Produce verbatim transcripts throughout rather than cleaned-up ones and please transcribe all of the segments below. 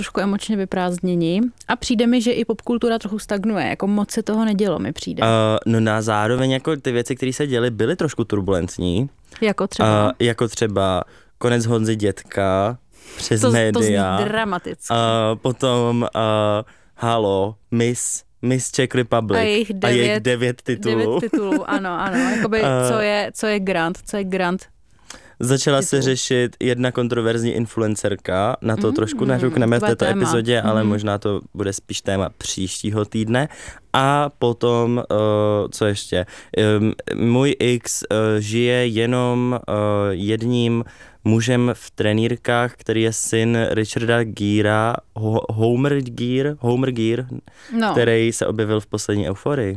trošku emočně vyprázdnění a přijde mi, že i popkultura trochu stagnuje, jako moc se toho nedělo, mi přijde. Uh, no na zároveň jako ty věci, které se děly, byly trošku turbulentní. Jako třeba? Uh, jako třeba konec Honzy Dětka přes to, média. To zní dramaticky. Uh, potom uh, Halo, Miss, Miss Czech Republic a jejich devět, a jejich devět titulů. Devět titulů, ano, ano. Jakoby, uh, co, je, co je grant, co je grant. Začala titul. se řešit jedna kontroverzní influencerka, na to mm, trošku nařukneme v této téma. epizodě, ale mm. možná to bude spíš téma příštího týdne. A potom, uh, co ještě, um, můj X uh, žije jenom uh, jedním mužem v trenýrkách, který je syn Richarda Gera, Ho- Homer Gear, Homer Gear, no. který se objevil v poslední Euforii.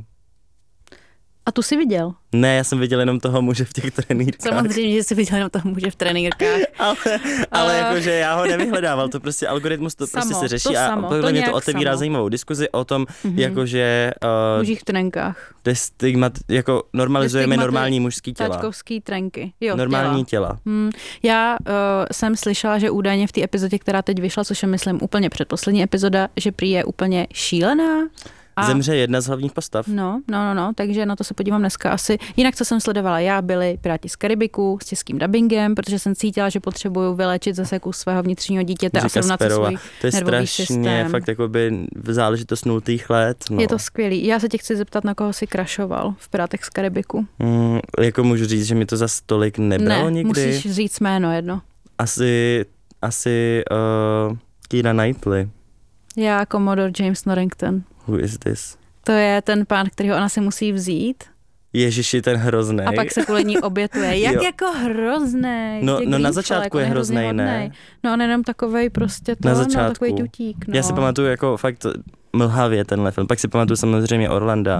A tu jsi viděl? Ne, já jsem viděl jenom toho muže v těch trenýrkách. Samozřejmě, že jsi viděl jenom toho muže v trenýrkách. ale ale uh, jakože já ho nevyhledával, to prostě algoritmus to samo, prostě se řeší to a samo, podle to mě to otevírá samo. zajímavou diskuzi o tom, mm-hmm. jakože... Uh, Mužích v trenkách. Destigmat, jako normalizujeme normální mužský těla. Tačkovský trenky. Jo, normální těla. těla. Hmm, já uh, jsem slyšela, že údajně v té epizodě, která teď vyšla, což je myslím úplně předposlední epizoda, že prý je úplně šílená. A zemře jedna z hlavních postav. No, no, no, no, takže na to se podívám dneska asi. Jinak, co jsem sledovala já, byli Piráti z Karibiku s českým dubbingem, protože jsem cítila, že potřebuju vylečit zase kus svého vnitřního dítěte a srovnat se svůj to je nervový strašně systém. Fakt jakoby záležitost nultých let. No. Je to skvělý. Já se tě chci zeptat, na koho jsi krašoval v Pirátech z Karibiku. Mm, jako můžu říct, že mi to za stolik nebralo ne, nikdy. musíš říct jméno jedno. Asi, asi uh, Keira Knightley. Já, Commodore James Norrington. Who is this? To je ten pán, kterýho ona si musí vzít. Ježiši, ten hroznej. A pak se kvůli ní obětuje. Jak jako hroznej. No, no na začátku je hroznej, ne? No on jenom takovej prostě to, na začátku. No, takovej tutík. No. Já si pamatuju jako fakt mlhavě tenhle film. Pak si pamatuju samozřejmě Orlanda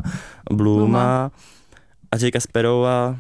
Blooma a Jacka Sparrowa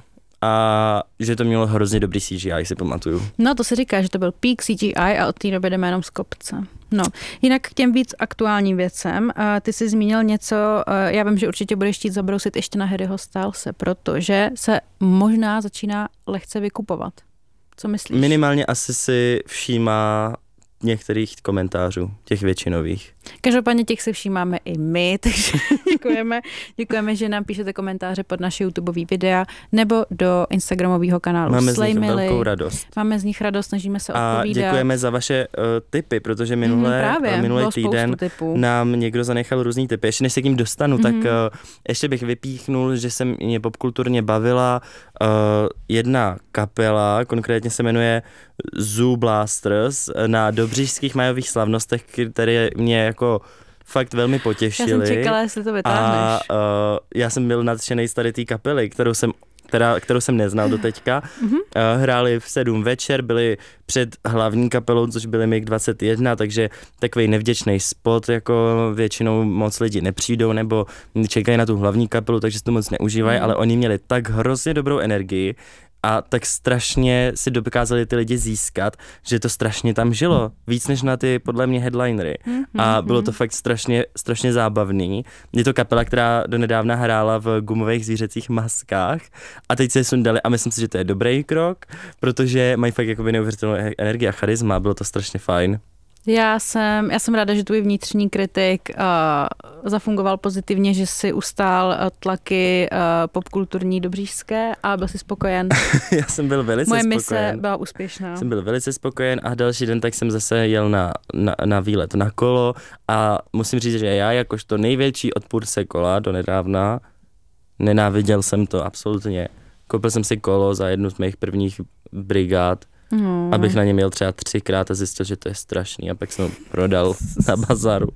a že to mělo hrozně dobrý C G I, si pamatuju. No to se říká, že to byl peak C G I a od té doby jdeme jenom z kopce. No, jinak k těm víc aktuálním věcem. Ty jsi zmínil něco, já vím, že určitě budeš chtít zabrousit ještě na Harryho Stylese, protože se možná začíná lehce vykupovat. Co myslíš? Minimálně asi si všímá některých komentářů, těch většinových. Každopádně těch si všímáme i my, takže děkujeme, děkujeme, že nám píšete komentáře pod naše YouTubeový videa nebo do instagramového kanálu Máme Slay z nich Milly. velkou radost. Máme z nich radost, snažíme se a odpovídat. A děkujeme za vaše uh, tipy, protože minulé, mm, právě, minulý týden nám někdo zanechal různý tipy. Ještě než se k ním dostanu, mm-hmm. tak uh, ještě bych vypíchnul, že se mě popkulturně bavila uh, jedna kapela, konkrétně se jmenuje Zoo Blasters, na dobříšských majových slavnostech, které mě jako fakt velmi potěšily. Já jsem čekala, jestli to vytáhneš. A uh, já jsem byl nadšenej z tady té kapely, kterou jsem Která, kterou jsem neznal doteďka. Mm-hmm. Uh, hráli v sedm večer, byli před hlavní kapelou, což byli mig dvacet jedna, takže takový nevděčný spot, jako většinou moc lidi nepřijdou nebo čekají na tu hlavní kapelu, takže si to moc neužívají, mm. ale oni měli tak hrozně dobrou energii a tak strašně si dokázali ty lidi získat, že to strašně tam žilo. Víc než na ty, podle mě, headlinery. Mm-hmm. A bylo to fakt strašně, strašně zábavný. Je to kapela, která donedávna hrála v gumových zvířecích maskách a teď se je sundali a myslím si, že to je dobrý krok, protože mají fakt jakoby neuvěřitelnou energii a charisma. Bylo to strašně fajn. Já jsem, já jsem ráda, že tvůj vnitřní kritik uh, zafungoval pozitivně, že si ustál uh, tlaky uh, popkulturní dobříšské a byl jsi spokojen. Já jsem byl velice Moje spokojen. mise byla úspěšná. Jsem byl velice spokojen a další den tak jsem zase jel na, na, na výlet na kolo a musím říct, že já jakožto největší odpůrce kola donedávna nenáviděl jsem to absolutně. Koupil jsem si kolo za jednu z mých prvních brigád, Hmm. abych na ně měl třeba třikrát a zjistil, že to je strašný a pak jsem ho prodal na bazaru.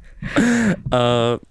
uh,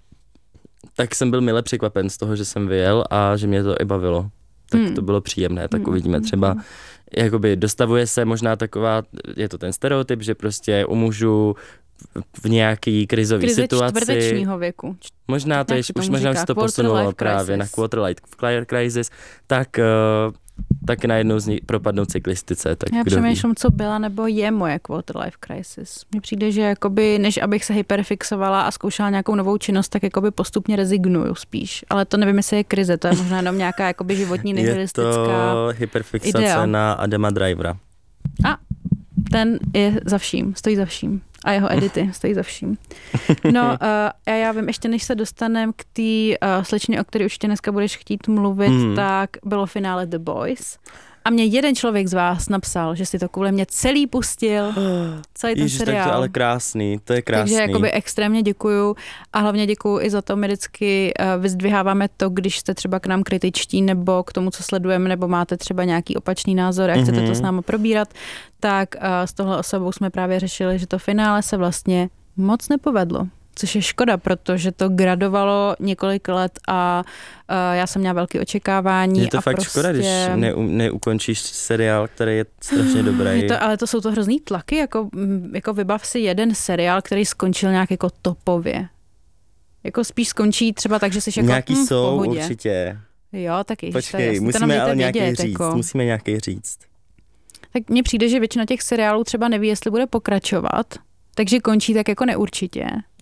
tak jsem byl mile překvapen z toho, že jsem vyjel a že mě to i bavilo. Tak hmm. to bylo příjemné, tak uvidíme třeba, jakoby dostavuje se možná taková, je to ten stereotyp, že prostě u mužů v nějaký krizový Krize situaci. čtvrtečního věku. Možná to, je, už možná se to posunulo právě na quarter life crisis, tak uh, tak najednou z ní propadnou cyklistice. Tak já přemýšlím, co byla nebo je moje quarter life crisis. Mně přijde, že jakoby, než abych se hyperfixovala a zkoušela nějakou novou činnost, tak jakoby postupně rezignuju spíš. Ale to nevím, jestli je krize, to je možná jenom nějaká jakoby životní nihilistická Je to hyperfixace idea. na Adama Drivera. A, Ten je za vším, stojí za vším. A jeho edity stojí za vším. No uh, a já vím, ještě než se dostaneme k té uh, slečně, o které určitě dneska budeš chtít mluvit, mm. tak bylo finále The Boys. A mě jeden člověk z vás napsal, že si to kvůli mě celý pustil, celý ten Ježiš, seriál. tak to je ale krásný, to je krásný. Takže jakoby extrémně děkuju a hlavně děkuju i za to, my vždycky uh, vyzdviháváme to, když jste třeba k nám kritičtí nebo k tomu, co sledujeme, nebo máte třeba nějaký opačný názor a mm-hmm. chcete to s námi probírat, tak uh, s tohle osobou jsme právě řešili, že to finále se vlastně moc nepovedlo. Což je škoda, protože to gradovalo několik let a uh, já jsem měla velké očekávání. Je to a fakt prostě... škoda, když ne, neukončíš seriál, který je strašně dobrý. Je to, ale to jsou to hrozný tlaky, jako, jako vybav si jeden seriál, který skončil nějak jako topově. Jako spíš skončí třeba tak, že jsi jako nějaký hm, jsou v pohodě. určitě. Jo, taky. Počkej, musíme ale nějaký vědět, říct, jako. musíme nějaký říct. Tak mně přijde, že většina těch seriálů třeba neví, jestli bude pokračovat, takže končí tak jako neurčitě.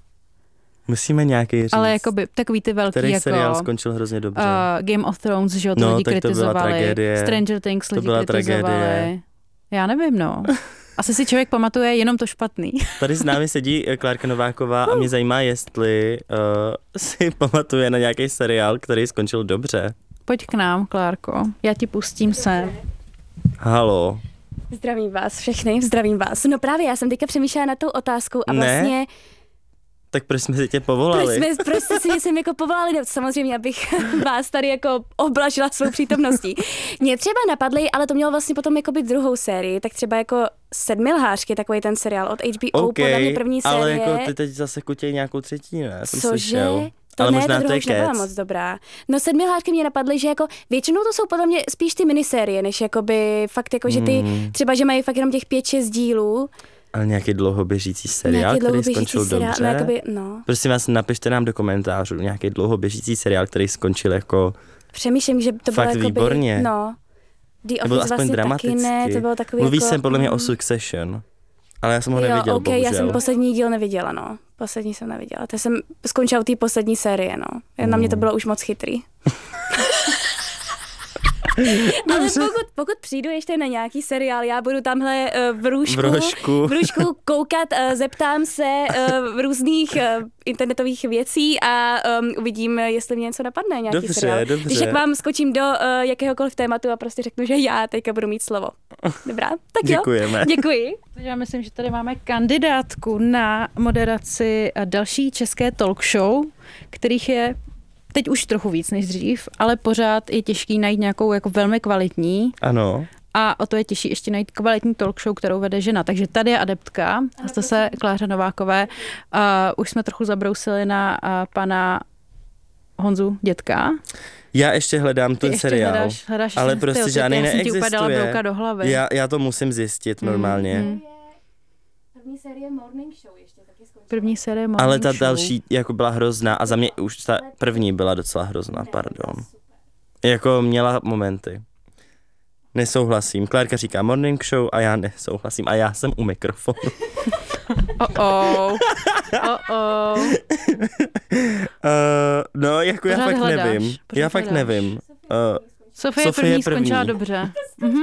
Musíme nějaký říct. Ale jakoby takový ty velký který jako... seriál skončil hrozně dobře. Uh, Game of Thrones, že jo, to no, lidi tak to kritizovali. Byla tragédie. Stranger Things lidi to byla kritizovali. Tragédie. Já nevím, no. Asi si člověk pamatuje jenom to špatný. Tady s námi sedí Klárka Nováková a mě zajímá, jestli uh, si pamatuje na nějaký seriál, který skončil dobře. Pojď k nám, Klárko. Já ti pustím sem. Halo. Zdravím vás všechny, zdravím vás. No právě, já jsem teďka přemýšlela na tou otázkou a vlastně... Ne? Tak proč jsme si tě povolali? Proč, jsme, proč jste si jsem jako povolali? No, samozřejmě, abych vás tady jako oblažila svou přítomností. Mě třeba napadly, ale to mělo vlastně potom jako být druhou sérii, tak třeba jako Sedmilhářky, takový ten seriál od H B O, okay, podle mě první série. Ale jako ty teď zase kutěj nějakou třetí, ne? Jsem Cože? slyšel. To ale ne, možná to to je už nebyla kec. moc dobrá. No Sedmilhářky mě napadly, že jako většinou to jsou podle mě spíš ty minisérie, než jakoby fakt jako, že ty Hmm. třeba, že mají fakt jenom těch pět, šest dílů. Ale nějaký dlouhoběžící seriál, který skončil seriál, dobře. No, jakoby, no. Prosím vás, napište nám do komentářů nějaký dlouhoběžící seriál, který skončil jako Přemýšlím, že to fakt bylo jakoby, výborně. No. The To bylo Office aspoň vlastně dramaticky. taky ne, to bylo takový Mluví jako... se podle mě mm. o Succession. Ale já jsem ho Jo, neviděl, okay, bohužel. já jsem poslední díl neviděla, no. Poslední jsem neviděla. To jsem skončila u té poslední série, no. Mm. Na mě to bylo už moc chytrý. Ale pokud, pokud přijdu ještě na nějaký seriál, já budu tamhle uh, v růžku, V rožku. v růžku koukat, uh, zeptám se uh, v různých uh, internetových věcí a um, uvidím, jestli mě něco napadne, nějaký Dobře, seriál. dobře. Když jak vám skočím do uh, jakéhokoliv tématu a prostě řeknu, že já teďka budu mít slovo. Dobrá? Tak jo. Děkujeme. Děkuji. Já myslím, že tady máme kandidátku na moderaci další české talk show, kterých je teď už trochu víc než dřív, ale pořád je těžký najít nějakou jako velmi kvalitní. Ano. A o to je těžší ještě najít kvalitní talk show, kterou vede žena. Takže tady je adeptka, jste se Kláře Novákové. Uh, už jsme trochu zabrousili na uh, pana Honzu Dětka. Já ještě hledám ten ještě seriál, hledáš, hledáš ale ty, prostě ty, žádný já jsem ti úplně dala neexistuje. brouka do hlavy. Já, já to musím zjistit normálně. Mm, mm. První série Morning Show ještě taky skončila. První série Morning Ale ta Show. další jako byla hrozná a za mě už ta první byla docela hrozná, pardon. Jako měla momenty. Nesouhlasím. Klárka říká morning show a já nesouhlasím. A já jsem u mikrofonu. Oh oh. Oh oh. uh, no, jako já Pořád fakt hledáš, nevím. pořád Já fakt hledáš. nevím. Uh, Sofie, Sofie první, je první. skončila dobře. Mhm.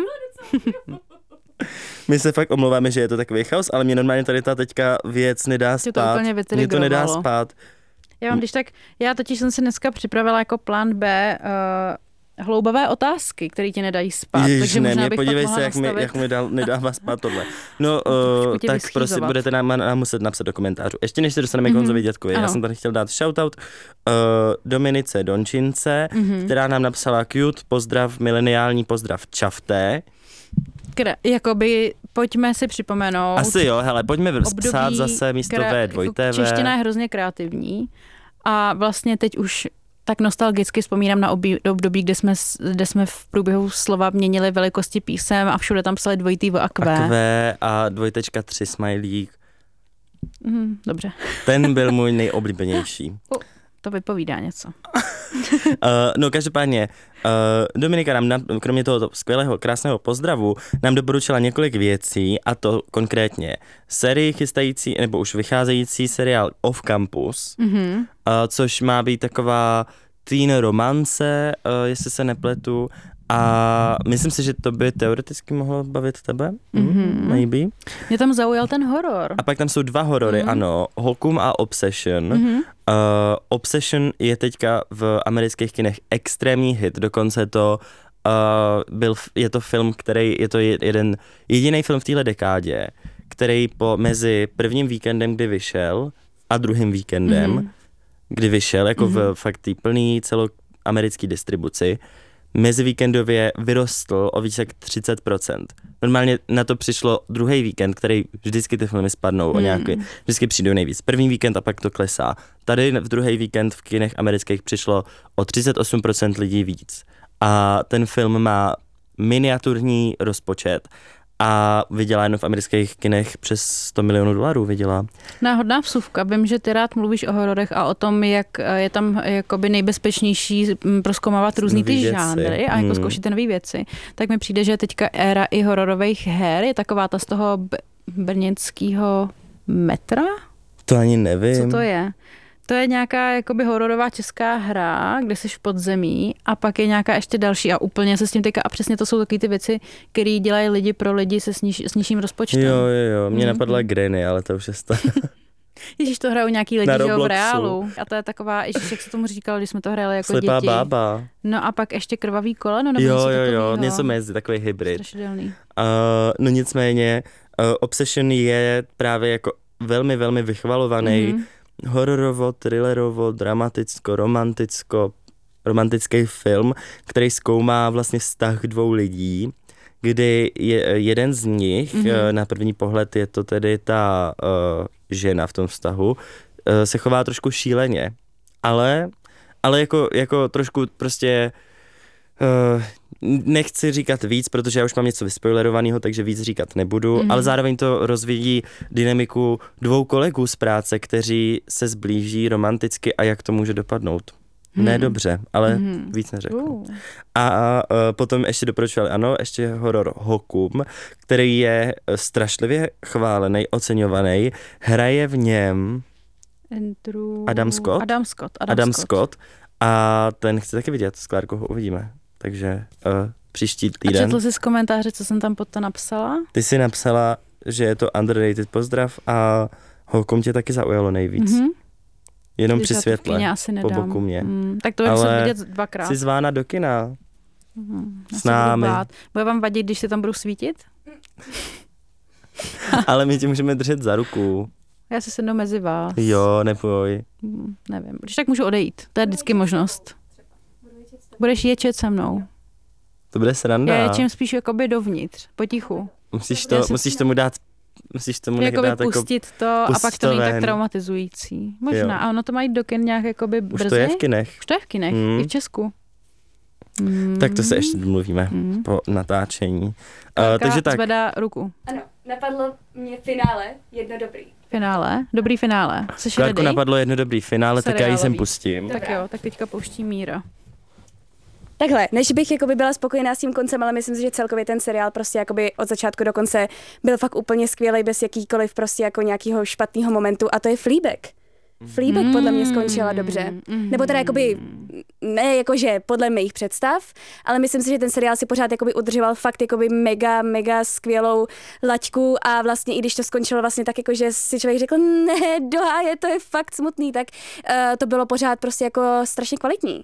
my se fakt omlouváme, že je to takový chaos, ale mě normálně tady ta teďka věc nedá Tě to spát. úplně Mě to nedá vytrigrovalo. spát. Já mám když tak, já totiž jsem si dneska připravila jako plán B uh, hloubavé otázky, které ti nedají spát. Ježiš, takže ne, možná mě bych podívej pak mohla se, jak mi, nastavit. jak mi dal, nedává spát tohle. No, Trošku uh, tě tak vyschýzovat. prosím, budete nám, nám muset napsat do komentářů. Ještě než se dostaneme mm-hmm. k Honzovi Dětkovi, já Ano. jsem tady chtěl dát shoutout uh, Dominice Dončince, Mhm. která nám napsala cute pozdrav, mileniální pozdrav čafté. Kra- jakoby, pojďme si připomenout. Asi jo, hele, pojďme období, psát zase místo kra- V, dvoj T V. jako čeština je hrozně kreativní a vlastně teď už tak nostalgicky vzpomínám na obí, období, kde jsme, s- kde jsme v průběhu slova měnili velikosti písem a všude tam psali dvojitý V a Q. A Q a dvojtečka tři smajlík. Mm, dobře, Ten byl můj nejoblíbenější. to vypovídá něco. Uh, no každopádně, uh, Dominika nám, na, kromě tohoto skvělého, krásného pozdravu, nám doporučila několik věcí, a to konkrétně sérii chystající, nebo už vycházející seriál Off Campus, Mhm. uh, což má být taková teen romance, uh, jestli se nepletu, A myslím si, že to by teoreticky mohlo bavit tebe, Mm-hmm. maybe. Mě tam zaujal ten horor. A pak tam jsou dva horory, mm. ano, Hokum a Obsession. Mm-hmm. Uh, Obsession je teďka v amerických kinech extrémní hit, dokonce to uh, byl, je to film, který, je to jeden, jediný film v téhle dekádě, který po, mezi prvním víkendem, kdy vyšel, a druhým víkendem, mm-hmm. kdy vyšel, jako mm-hmm. v fakt tý plný celoamerický distribuci, mezivíkendově vyrostl o více jak třicet procent. Normálně na to přišlo druhý víkend, který vždycky ty filmy spadnou hmm. o nějaký, vždycky přijdou nejvíc. První víkend a pak to klesá. Tady v druhý víkend v kinech amerických přišlo o třicet osm procent lidí víc. A ten film má miniaturní rozpočet a vydělá jenom v amerických kinech přes sto milionů dolarů vydělá. Náhodná vsuvka. Vím, že ty rád mluvíš o hororech a o tom, jak je tam jakoby nejbezpečnější prozkoumávat různý ty věci. žánry a jako hmm. zkoušet ty nové věci. Tak mi přijde, že teďka éra i hororových her je taková ta z toho b- brněnského metra? To ani nevím. Co to je? To je nějaká jakoby hororová česká hra, kde jsi v podzemí a pak je nějaká ještě další a úplně se s tím teďka a přesně to jsou taky ty věci, které dělají lidi pro lidi se sníž, s nižším rozpočtem. Jo, jo, jo. Mě mm-hmm. napadla Granny, ale to už je stane. Ježíš, to hrajou nějaký lidi, že jo, v reálu. A to je taková, ježíš, jak se tomu říkalo, když jsme to hráli jako Slepá děti. bába. No a pak ještě krvavý koleno, nebo jo, něco jo, jo, takovýho. něco mezi, takový hybrid. Strašidelný. Uh, no nicméně, uh, Obsession je právě jako velmi, velmi vychvalovaný mm-hmm. hororovo, thrillerovo, dramaticko, romanticko, romantický film, který zkoumá vlastně vztah dvou lidí, kdy je, jeden z nich, mm-hmm. na první pohled je to tedy ta uh, žena v tom vztahu, uh, se chová trošku šíleně, ale, ale jako, jako trošku prostě uh, nechci říkat víc, protože já už mám něco vyspoilerovaného, takže víc říkat nebudu, mm-hmm. ale zároveň to rozvíjí dynamiku dvou kolegů z práce, kteří se zblíží romanticky a jak to může dopadnout. Hmm. Ne dobře, ale hmm. víc neřeknu. Uh. A, a potom ještě doporučovali, ano, ještě horor Hokum, který je strašlivě chválený, oceňovaný. Hraje v něm Andrew... Adam Scott. Adam Scott. Adam, Adam Scott. Scott. A ten chci taky vidět, s Klárkou ho uvidíme. Takže uh, příští týden. A četl jsi z komentáře, co jsem tam pod to napsala? Ty jsi napsala, že je to underrated pozdrav a Hokum tě taky zaujalo nejvíc. Mm-hmm. Jenom při světle, asi po boku mě. Hmm, tak to bych musel vidět dvakrát. Jsi zvána do kina. Hmm, s námi. Bude vám vadit, když se tam budu svítit? Ale my tě můžeme držet za ruku. Já se sednu mezi vás. Jo, neboj. Hmm, nevím, když tak můžu odejít. To je vždycky možnost. Budeš ječet se mnou. To bude sranda. Já ječím spíš jakoby dovnitř, potichu. Musíš, to, musíš tomu dát Musíš tomu jakoby dát pustit jako, to a pak to není tak traumatizující. Možná. Jo. A ono to mají do kin nějak jakoby brzy. Už to je v kinech. Už to je v kinech, hmm. i v Česku. Hmm. Tak to se ještě domluvíme hmm. po natáčení. Uh, takže tak. Zvedá ruku. Ano, napadlo mě finále, jedno dobrý. Finále? Dobrý finále. Jsi Klárku napadlo jedno dobrý finále, tak já ji sem pustím. Tak jo, tak teďka pouští Míra. Takhle, než bych jakoby byla spokojená s tím koncem, ale myslím si, že celkově ten seriál prostě jakoby od začátku do konce byl fakt úplně skvělý, bez jakýkoliv prostě jako nějakého špatného momentu, a to je Fleabag. Fleabag mm. podle mě skončila dobře. Mm. Nebo teda jakoby, ne jakože podle mých představ, ale myslím si, že ten seriál si pořád jakoby udržoval fakt jakoby mega, mega skvělou laťku a vlastně i když to skončilo vlastně tak jako, že si člověk řekl, ne, doháje, to je fakt smutný, tak uh, to bylo pořád prostě jako strašně kvalitní.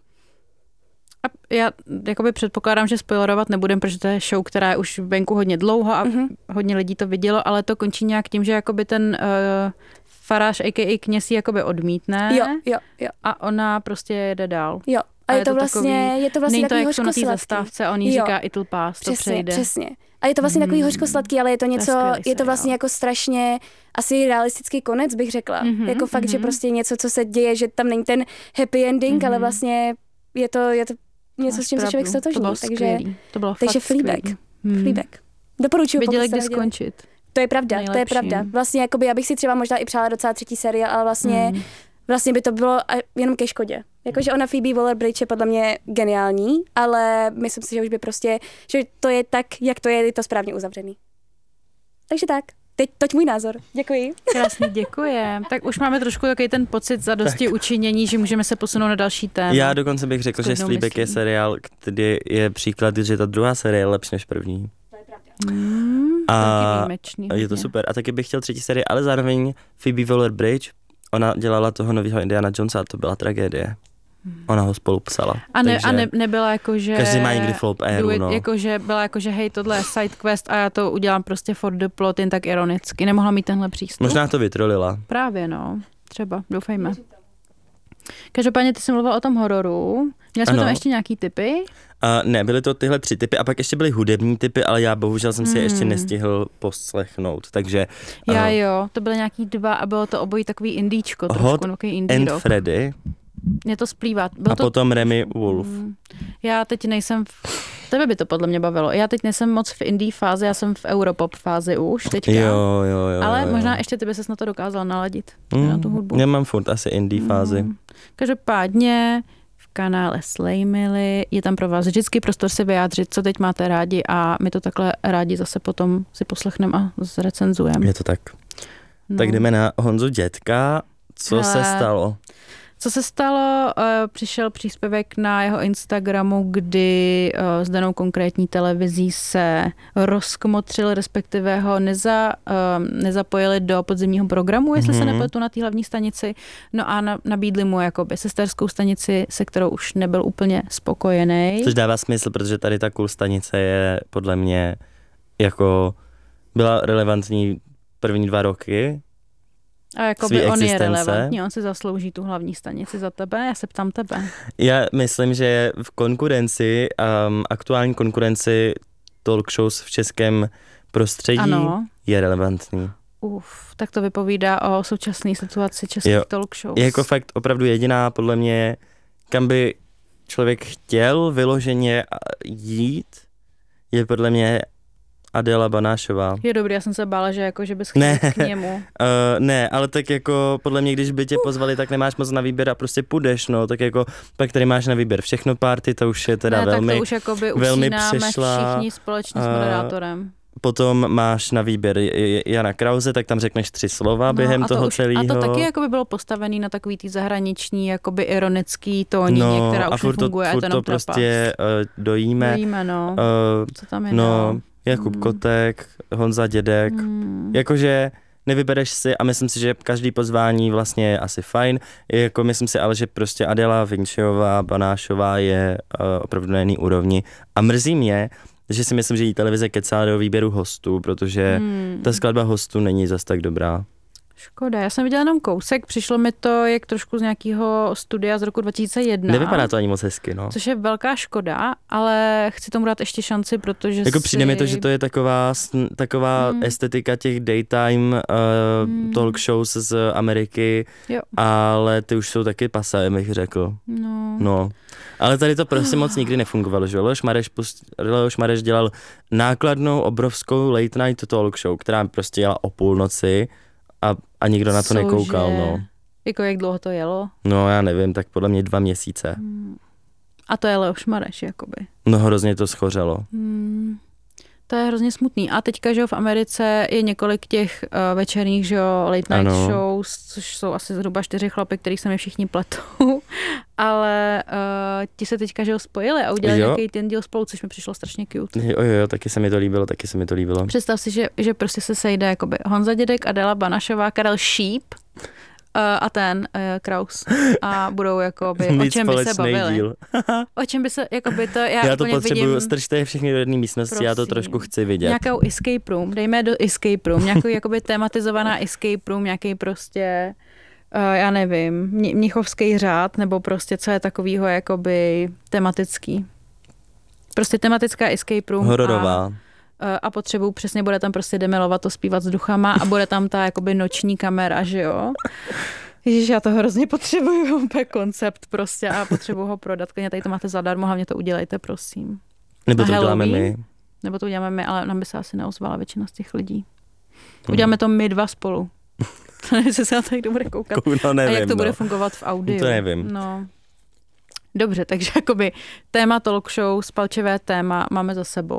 A já jakoby předpokládám, že spoilerovat nebudem, protože to je show, která je už venku hodně dlouho a mm-hmm. hodně lidí to vidělo, ale to končí nějak tím, že jakoby ten uh, farář, a k a kněz ji jakoby odmítne jo, jo, jo. a ona prostě jede dál. Jo. A, a je, to, to vlastně, takový, je to vlastně takový hořkosladký. Není to, jak jsou na té zastávce a on jí říká it'll pass, to přesně, přejde. Přesně, a je to vlastně takový hořkosladký, ale je to něco, to je, je to vlastně jako strašně asi realistický konec, bych řekla. Mm-hmm, jako fakt, mm-hmm. že prostě něco, co se děje, že tam není ten happy ending, mm-hmm. ale vlastně je to, je to něco, máš s čím se člověk stotožní. To bylo takže, skvělý. To bylo takže fakt Fleabag. Hmm. Fleabag. Doporučuji. Viděli, kdy skončit. To je pravda, Nejlepší. to je pravda. Vlastně jakoby, já bych si třeba možná i přála docela třetí série, ale vlastně, hmm. vlastně by to bylo jenom ke škodě. Jakože ona Phoebe Waller-Bridge je podle mě geniální, ale myslím si, že už by prostě, že to je tak, jak to je, je to správně uzavřený. Takže tak. teď, toť můj názor. Děkuji. Krásný, děkujem. Tak už máme trošku takový ten pocit zadosti Tak. učinění, že můžeme se posunout na další téma. Já dokonce bych řekl, že Slíbek je seriál, který je příklad, že ta druhá série je lepší než první. Mm, A taky výjimečný. je to hodně. super. A taky bych chtěl třetí sérii, ale zároveň Phoebe Waller-Bridge, ona dělala toho nového Indiana Jonesa a to byla tragédie. Ona ho spolu psala. A, ne, takže a ne, nebyla jako, že... každý má někdy flop éru, no. Jako, že byla jako, že hej, tohle je side quest a já to udělám prostě for the plot, jen tak ironicky. Nemohla mít tenhle přístup. Možná to vytrolila. Právě, no. Třeba, doufejme. Každopádně ty jsi mluvil o tom hororu. Měl jsme Ano. tam ještě nějaký tipy? Uh, ne, byly to tyhle tři typy a pak ještě byly hudební typy, ale já bohužel jsem si je ještě Hmm. nestihl poslechnout, takže uh, Já jo, to byly nějaký dva a bylo to obojí takový indíčko, trošku, Hot takový indie and rock. Freddy Mě to splývá. Bylo a to... potom Remy Wolf. Mm, Já teď nejsem, v... tebe by to podle mě bavilo, já teď nejsem moc v indie fázi, já jsem v europop fázi už teďka. Jo, jo, jo. Ale jo, jo. možná ještě ty by ses na to dokázal naladit, mm, na tu hudbu. Já mám furt asi indie fázi. Mm. Každopádně v kanále Slay Milly je tam pro vás vždycky prostor se vyjádřit, co teď máte rádi a my to takhle rádi zase potom si poslechneme a zrecenzujeme. Je to tak. No. Tak jdeme na Honzu Dětka. Co Hele. se stalo? Co se stalo? Eh, Přišel příspěvek na jeho Instagramu, kdy eh, s danou konkrétní televizí se rozkmotřil, respektive ho neza, eh, nezapojili do podzimního programu, jestli Mhm. se nepletu, na té hlavní stanici. No a na- nabídli mu jakoby sesterskou stanici, se kterou už nebyl úplně spokojený. Což dává smysl, protože tady ta cool stanice je podle mě jako byla relevantní první dva roky. A jakoby svý on je existence. relevantní, on si zaslouží tu hlavní stanici za tebe, já se ptám tebe. Já myslím, že v konkurenci, um, aktuální konkurenci talk shows v českém prostředí Ano. je relevantní. Uf, tak to vypovídá o současné situaci českých Jo. talk shows. Je jako fakt opravdu jediná, podle mě, kam by člověk chtěl vyloženě jít, je podle mě Adela Banášová. Je dobrý, já jsem se bála, že, jako, že bys chtěl Ne. k němu. Uh, ne, ale tak jako podle mě, když by tě pozvali, tak nemáš moc na výběr a prostě půjdeš, no, tak jako pak tady máš na výběr všechno party, to už je teda ne, velmi, tak to už jakoby velmi usínáme přešla, všichni společně s a- moderátorem. potom máš na výběr J- J- Jana Krause, tak tam řekneš tři slova během No, a to toho už, celého. A to taky jakoby bylo postavený na takový tý zahraniční, jakoby ironický tónině, no, která a už furt to, nefunguje, a je furt to to jenom trapas. prostě uh, dojíme. Dojíme, no. Uh, Co tam je no, dál? Jakub Hmm. Kotek, Honza Dědek, Hmm. jakože nevybereš si a myslím si, že každý pozvání vlastně je asi fajn, jako myslím si ale, že prostě Adela Vinčová, Banášová je uh, opravdu na jiný úrovni a mrzí mě, že si myslím, že jí televize kecá do výběru hostů, protože Hmm. ta skladba hostů není zas tak dobrá. Škoda, já jsem viděla jenom kousek, přišlo mi to jak trošku z nějakého studia z roku dva tisíce jedna. Nevypadá to ani moc hezky, no. Což je velká škoda, ale chci tomu dát ještě šanci, protože Jako si... přijde mi to, že to je taková, sn- taková Mm. estetika těch daytime uh, Mm. talk shows z Ameriky, Jo. ale ty už jsou taky pasé, bych řekl. No. No, ale tady to prostě moc nikdy nefungovalo, že Leoš Mareš, pust, Leoš Mareš dělal nákladnou, obrovskou late night talk show, která prostě jela o půlnoci a, a nikdo na to Cože? nekoukal, no. Jako jak dlouho to jelo? No já nevím, tak podle mě dva měsíce. A to je Leoš Mareš, jakoby. No hrozně to schořelo. Hmm. To je hrozně smutný. A teďka, že jo, v Americe je několik těch uh, večerních, že jo, late night Ano. shows, což jsou asi zhruba čtyři chlapy, kterých se mi všichni pletou. Ale uh, ti se teďka, že jo, spojili a udělali Jo. nějaký ten díl spolu, což mi přišlo strašně cute. Jo, jo, jo, taky se mi to líbilo, taky se mi to líbilo. Představ si, že, že prostě se sejde jakoby Honza Dědek, Adela Banašová, Karel Šíp uh, a ten uh, Kraus. A budou jakoby, o Mít čem by se společný bavili. díl. O čem by se, jakoby to, já, Já to úplně potřebuju, vidím strčte je všechny do jedné místnosti, já to Prosím. trošku chci vidět. nějakou escape room, dejme do escape room, nějakou jakoby tematizovaná escape room, nějaký prostě, uh, já nevím, Mě- mnichovský řád, nebo prostě co je takovýho jakoby tematický. Prostě tematická escape room. Hororová. A, a potřebuju, přesně bude tam prostě demilovat to zpívat s duchama a bude tam ta jakoby noční kamera, že jo? Ježiš, já to hrozně potřebuju, úplně koncept prostě a potřebuju ho prodat. Klidně tady to máte zadarmo, hlavně to udělejte, prosím. Nebo to Na děláme Halloween? my. Nebo to uděláme my, ale nám by se asi neozvala většina z těch lidí. Uděláme to my dva spolu. Jestli se na to někdo bude koukat. No, nevím, a jak to no. bude fungovat v audiu. To nevím. No. Dobře, takže jakoby téma talk show, spalčivé téma máme za sebou.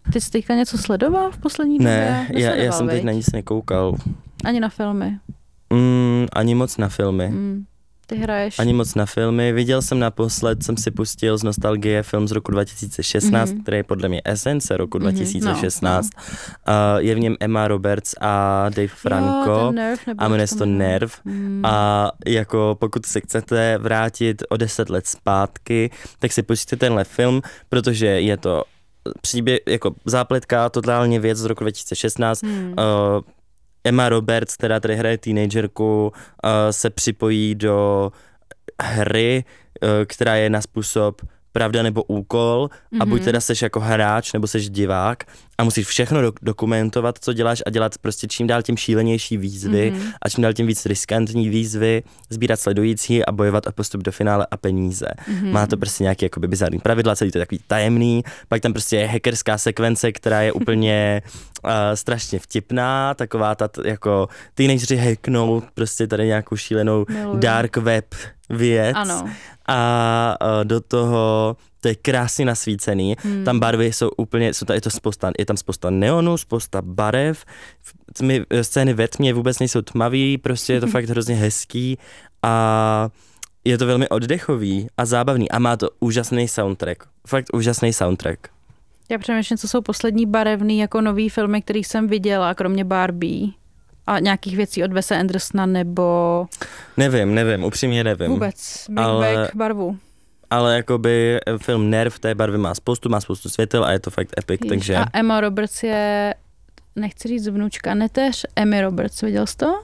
Ty jsi teďka něco sledoval v poslední době? Ne, já, já jsem teď na nic nekoukal. Ani na filmy? Mm, ani moc na filmy. Mm. Ty hraješ? Ani moc na filmy. Viděl jsem naposled, jsem si pustil z nostalgie film z roku dva tisíce šestnáct, mm-hmm. který je podle mě esence roku mm-hmm. dva tisíce šestnáct. No, no. Uh, je v něm Emma Roberts a Dave Franco. Jo, Nerv, a jmenuje se to Nerv. Mm. A jako pokud se chcete vrátit o deset let zpátky, tak si pustíte tenhle film, protože je to příběh, jako zápletka, totálně věc z roku dva tisíce šestnáct. Mm. Uh, Emma Roberts, která tady hraje teenagerku, uh, se připojí do hry, uh, která je na způsob pravda nebo úkol mm-hmm. a buď teda seš jako hráč nebo seš divák a musíš všechno do- dokumentovat, co děláš a dělat prostě čím dál tím šílenější výzvy mm-hmm. a čím dál tím víc riskantní výzvy, sbírat sledující a bojovat o postup do finále a peníze. Mm-hmm. Má to prostě nějaké jakoby bizarní pravidla, celý to je takový tajemný, pak tam prostě je hackerská sekvence, která je úplně uh, strašně vtipná, taková ta t- jako teenageři hacknou prostě tady nějakou šílenou Miluji. dark web věc. Ano. A uh, do toho to je krásně nasvícený. Hmm. Tam barvy jsou úplně, jsou tady, je, to spousta, je tam spousta neonů, spousta barev. Tmy, scény ve tmě vůbec nejsou tmavý, prostě je to fakt hrozně hezký a je to velmi oddechový a zábavný a má to úžasný soundtrack. Fakt úžasný soundtrack. Já přemýšlím, co jsou poslední barevný jako nový filmy, který jsem viděla, kromě Barbie. A nějakých věcí od Wese Andersona nebo... Nevím, nevím, upřímně nevím. Vůbec, Bring ale, Back barvu. Ale jakoby film Nerv té barvy má spoustu, má spoustu světel a je to fakt epic, Víš, takže... A Emma Roberts je, nechci říct vnučka, neteř Emmy Roberts, viděl jsi to?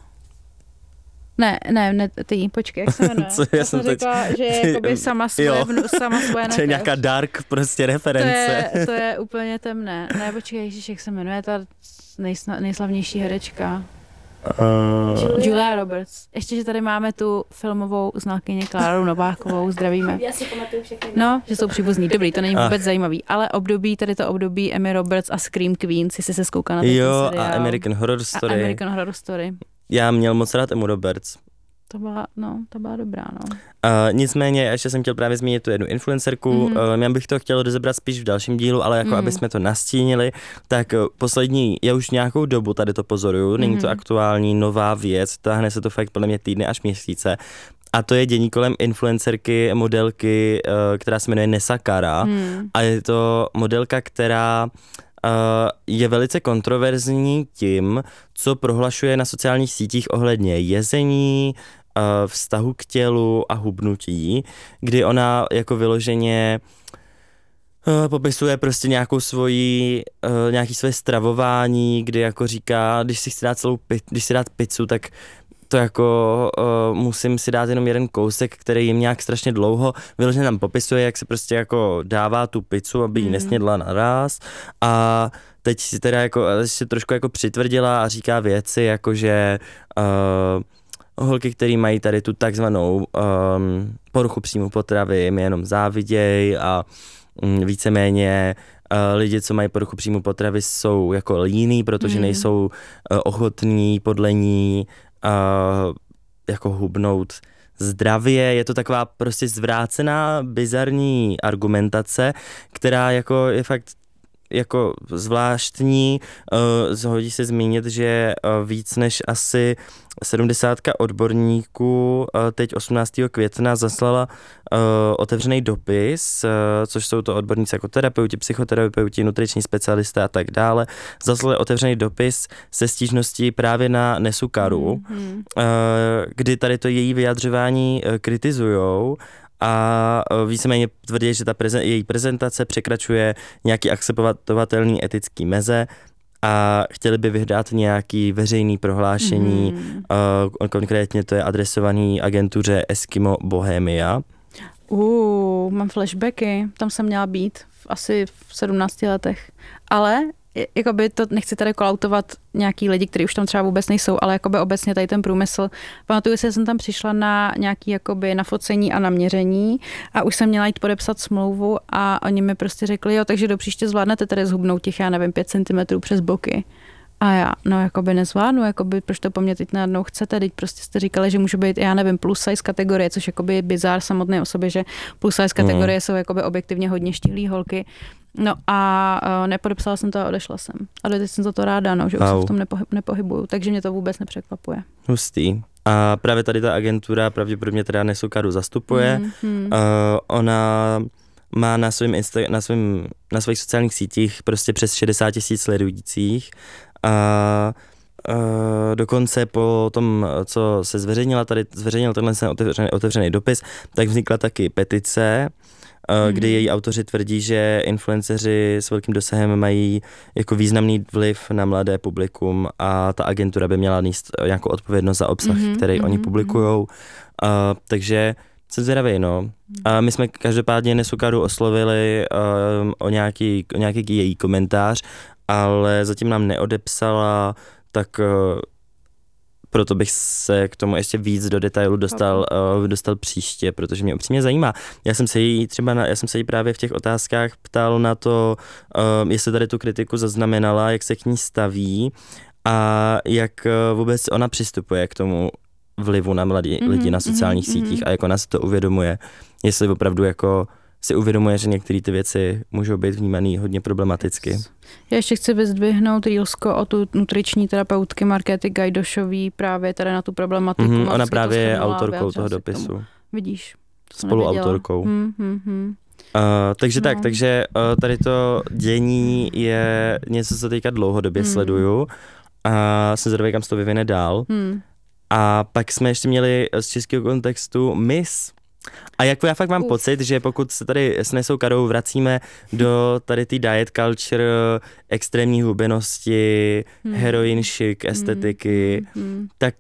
Ne, ne, ne, ty, počkej, jak se jmenuje? Co, já jsem řekla, teď... že je jakoby sama svoje, vnu, sama svoje neteř. To je nějaká dark prostě reference. To je, to je úplně temné. Ne, počkej, ježiš, jak se jmenuje, ta nejsna, nejslavnější herečka. Uh... Julia Roberts. Ještě, že tady máme tu filmovou znalkyni Kláru Novákovou, zdravíme. Já si pamatuju všechny. No, že jsou příbuzní. Dobrý, to není vůbec ah. zajímavý. Ale období, tady to období Emmy Roberts a Scream Queens, jestli se zkouká na ten Jo, seriál. a American Horror Story. A American Horror Story. Já měl moc rád Emmu Roberts. To byla, no, to byla dobrá, no. Uh, nicméně, ještě jsem chtěl právě zmínit tu jednu influencerku, mm. uh, já bych to chtěl rozebrat spíš v dalším dílu, ale jako mm. aby jsme to nastínili, tak uh, poslední, já už nějakou dobu tady to pozoruju, není mm. to aktuální nová věc, táhne se to fakt podle mě týdny až měsíce. A to je dění kolem influencerky, modelky, uh, která se jmenuje Nessa Cara. Mm. A je to modelka, která uh, je velice kontroverzní tím, co prohlašuje na sociálních sítích ohledně jezení, uh, vztahu k tělu a hubnutí, kdy ona jako vyloženě uh, popisuje prostě nějakou svoji, uh, nějaký svoje stravování, kdy jako říká, když si chci dát celou, když si dát pizzu, tak to jako uh, musím si dát jenom jeden kousek, který jim nějak strašně dlouho. Vyloženě nám popisuje, jak se prostě jako dává tu pizzu, aby ji mm. nesnědla naraz. A teď si teda jako ještě trošku jako přitvrdila a říká věci, jako že uh, holky, který mají tady tu takzvanou um, poruchu příjmu potravy, jim jenom záviděj a um, víceméně uh, lidi, co mají poruchu příjmu potravy, jsou jako líní, protože mm. nejsou uh, ochotní podle ní Uh, jako hubnout zdravě. Je to taková prostě zvrácená, bizarní argumentace, která jako je fakt jako zvláštní. Uh, zhodí se zmínit, že uh, víc než asi sedmdesátka odborníků uh, teď osmnáctého května zaslala uh, otevřený dopis, uh, což jsou to odborníci jako terapeuti, psychoterapeuti, nutriční specialisté a tak dále. Zaslali otevřený dopis se stížností právě na Nessu Caru, mm-hmm. uh, kdy tady to její vyjadřování uh, kritizujou a víceméně tvrdí, že ta prezen- její prezentace překračuje nějaký akceptovatelný etický meze a chtěli by vydat nějaký veřejný prohlášení, mm. uh, konkrétně to je adresovaný agentuře Eskimo Bohemia. Uh, mám flashbacky, tam jsem měla být v asi v sedmnácti letech, ale jakoby to nechci tady kolautovat nějaký lidi, kteří už tam třeba vůbec nejsou, ale jakoby obecně tady ten průmysl. Pamatuju si, že jsem tam přišla na nějaký jakoby nafocení a naměření a už jsem měla jít podepsat smlouvu a oni mi prostě řekli, jo, takže do příště zvládnete tady zhubnout těch, já nevím, pět centimetrů přes boky. A já, no jakoby nezvládnu, jakoby proč to po mně teď najednou chcete, teď prostě jste říkali, že můžu být, já nevím, plus size kategorie, což jakoby je bizár samotné o sobě, že plus size kategorie mm. jsou jakoby objektivně hodně štíhlý holky. No a uh, nepodepsala jsem to a odešla jsem. A teď jsem za to ráda, no, že už Au. se v tom nepohy- nepohybuju, takže mě to vůbec nepřekvapuje. Hustý. A právě tady ta agentura pravděpodobně teda Nesukaru zastupuje. Mm-hmm. Uh, ona má na svým Insta- na svým, na svých sociálních sítích prostě přes šedesát tisíc sledujících. A uh, dokonce po tom, co se zveřejnila tady, zveřejnil tenhle otevřený, otevřený dopis, tak vznikla taky petice, mm-hmm. kdy její autoři tvrdí, že influenceři s velkým dosahem mají jako významný vliv na mladé publikum a ta agentura by měla nést nějakou odpovědnost za obsah, mm-hmm. který mm-hmm. oni publikujou. Uh, takže jsem zvědavý, no. A my jsme každopádně Nesukaru oslovili uh, o, nějaký, o nějaký její komentář, ale zatím nám neodepsala, tak uh, proto bych se k tomu ještě víc do detailu dostal, uh, dostal příště, protože mě upřímně zajímá. Já jsem se jí třeba, na, já jsem se jí právě v těch otázkách ptal na to, uh, jestli tady tu kritiku zaznamenala, jak se k ní staví a jak uh, vůbec ona přistupuje k tomu vlivu na mladí mm-hmm, lidi na sociálních mm-hmm, sítích a jak ona si to uvědomuje, jestli opravdu jako si uvědomuje, že některé ty věci můžou být vnímané hodně problematicky. Já ještě chci vyzdvihnout reelsko o tu nutriční terapeutky Markéty Gajdošový právě tady na tu problematiku. Mm-hmm, ona právě je autorkou toho dopisu. Vidíš. Spoluautorkou. Mm-hmm. Uh, takže no. tak, takže uh, tady to dění je něco, co teďka dlouhodobě mm. sleduju a jsem zvědavý, kam se to vyvine dál. Mm. A pak jsme ještě měli z českého kontextu Miss. A jako já fakt mám Uf. pocit, že pokud se tady s Nesukarou vracíme do tady té diet culture, extrémní hubenosti, hmm. heroin chic, estetiky, hmm. Hmm. tak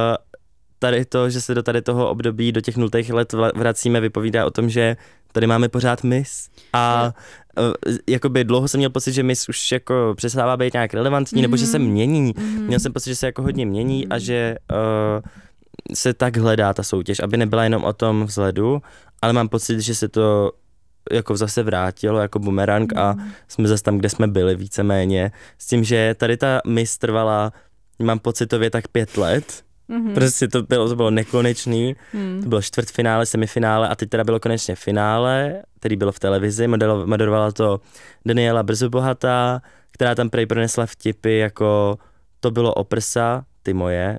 tady to, že se do tady toho období, do těch nultých let vracíme, vypovídá o tom, že tady máme pořád Miss. A uh, jakoby dlouho jsem měl pocit, že Miss už jako přestává být nějak relevantní, mm-hmm. nebo že se mění. Mm-hmm. Měl jsem pocit, že se jako hodně mění mm-hmm. a že uh, se tak hledá ta soutěž, aby nebyla jenom o tom vzhledu, ale mám pocit, že se to jako zase vrátilo jako bumerang mm-hmm. a jsme zase tam, kde jsme byli víceméně. S tím, že tady ta Miss trvala, mám pocitově tak pět let. Mm-hmm. Prostě to bylo, to bylo nekonečný, mm. to bylo čtvrtfinále, semifinále a teď teda bylo konečně finále, který bylo v televizi, modelo, moderovala to Daniela Brzobohatá, která tam prej pronesla vtipy jako to bylo o prsa, ty moje,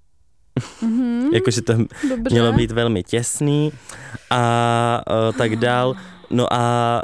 mm-hmm. jakože to Dobře. Mělo být velmi těsný a uh, tak dál. No a...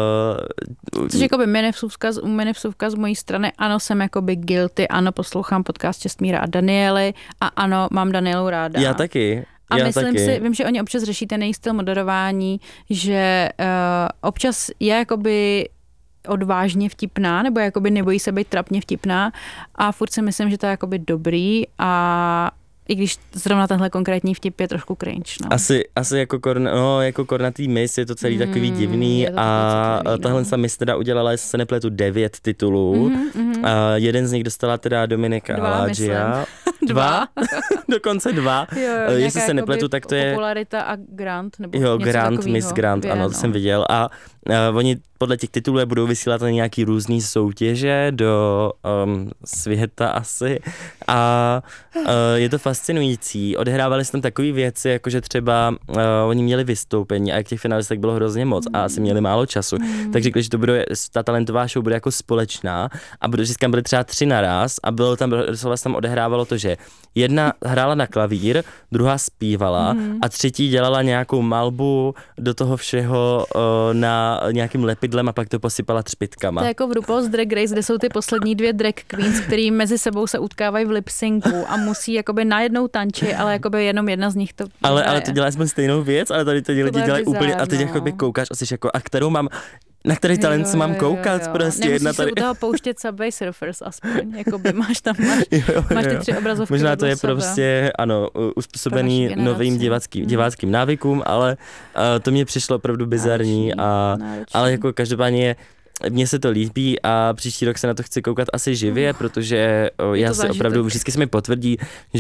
Uh, Což jakoby minivsuvka, minivsuvka z mojí strany, ano, jsem jakoby guilty, ano, poslouchám podcast Čestmíra a Daniely a ano, mám Danielu ráda. Já taky. A já myslím taky. si, vím, že oni občas řeší ten její styl moderování, že uh, občas je jakoby odvážně vtipná, nebo jakoby nebojí se být trapně vtipná a furt si myslím, že to je jakoby dobrý a i když zrovna tenhle konkrétní vtip je trošku cringe. No. Asi, asi jako, korna, no, jako kornatý Miss je to celý mm, takový divný a citlivý, tahle no. Miss teda udělala, jestli se nepletu, devět titulů. Mm-hmm, mm-hmm. A jeden z nich dostala teda Dominika Haladžia. Dva? Dokonce dva. Jo, jo, jestli se nepletu, tak to je... Popularita a Grant, nebo jo, něco Grant, takovýho. Miss Grant, ano, to no. jsem viděl. A uh, oni podle těch titulů budou vysílat na nějaký různý soutěže do um, světa asi. A uh, je to fascinující. Odehrávali se tam takové věci, jako že třeba uh, oni měli vystoupení a jak těch finalistek bylo hrozně moc a asi měli málo času. Mm. Tak řekli, že to bude, ta talentová show bude jako společná a protože tam byly třeba tři naraz a bylo tam, vlastně tam odehrávalo to, že jedna hrála na klavír, druhá zpívala mm. a třetí dělala nějakou malbu do toho všeho uh, na nějakým lepidlem a pak to posypala třpitkama. To je jako v RuPaul's Drag Race, kde jsou ty poslední dvě drag queens, který mezi sebou se utkávají v lipsynku a musí jakoby najednou tančit, ale jakoby jenom jedna z nich to Ale, ale to děláš jsme stejnou věc, ale tady to lidi dělají úplně a teď no. jakoby koukáš a jsi jako, a kterou mám na který talent se mám koukat, jo, jo. prostě Nemusíš jedna tady. si u toho pouštět Subway Surfers aspoň, jakoby máš tam, máš, jo, jo, máš ty tři obrazovky. Možná to je sebe. Prostě, ano, uspůsobený novým diváckým, diváckým návykům, ale uh, to mě přišlo opravdu bizarní, a, ale jako každopádně mně se to líbí a příští rok se na to chci koukat asi živě, protože o, já si zážitek. opravdu vždycky se mi potvrdí,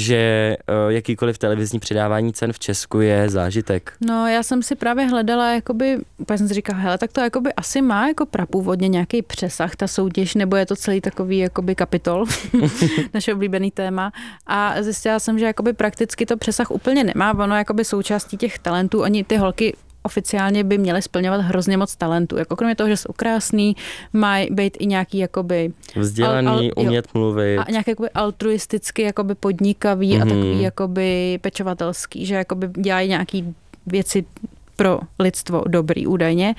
že o, jakýkoliv televizní předávání cen v Česku je zážitek. No, já jsem si právě hledala, jakoby, úplně jsem si říkala, hele, tak to jakoby asi má jako prapůvodně nějaký přesah, ta soutěž, nebo je to celý takový jakoby kapitol, naše oblíbený téma. A zjistila jsem, že jakoby prakticky to přesah úplně nemá, ono jakoby součástí těch talentů, oni ty holky oficiálně by měly splňovat hrozně moc talentů. Jako kromě toho, že jsou krásný, mají být i nějaký jakoby vzdělaný, al, al, umět jo, mluvit. A nějak jakoby altruisticky jakoby podnikavý mm-hmm. a takový jakoby pečovatelský, že jakoby dělají nějaký věci pro lidstvo dobrý údajně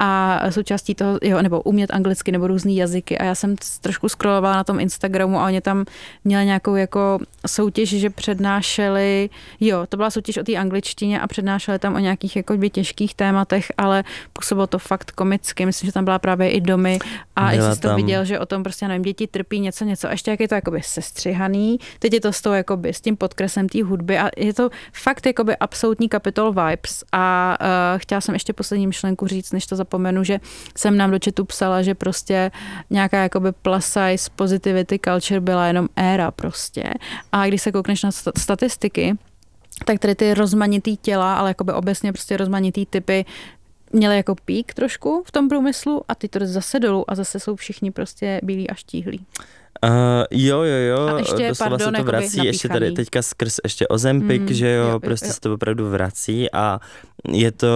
a součástí toho, jo, nebo umět anglicky nebo různý jazyky a já jsem trošku scrollovala na tom Instagramu a oni tam měli nějakou jako soutěž, že přednášeli, jo, to byla soutěž o té angličtině a přednášeli tam o nějakých jako těžkých tématech, ale působilo to fakt komicky, myslím, že tam byla právě i Domy a jestli jsi to viděl, že o tom prostě, nevím, děti trpí něco, něco a ještě jak je to jakoby sestřihaný, teď je to s tou jakoby s tím podkresem té hudby a je to fakt jakoby absolutní Capitol vibes a Uh, chtěla jsem ještě poslední myšlenku říct, než to zapomenu, že jsem nám do chatu psala, že prostě nějaká jakoby plus size positivity culture byla jenom éra prostě. A když se koukneš na statistiky, tak tady ty rozmanitý těla, ale jakoby obecně prostě rozmanitý typy měly jako pík trošku v tom průmyslu a ty to zase dolů a zase jsou všichni prostě bílí a štíhlí. Uh, jo, jo, jo, a ještě, doslova pardon, se to vrací, napíchaný. ještě tady teďka skrz ještě Ozempic, mm, že jo, jo prostě jo. se to opravdu vrací a je to,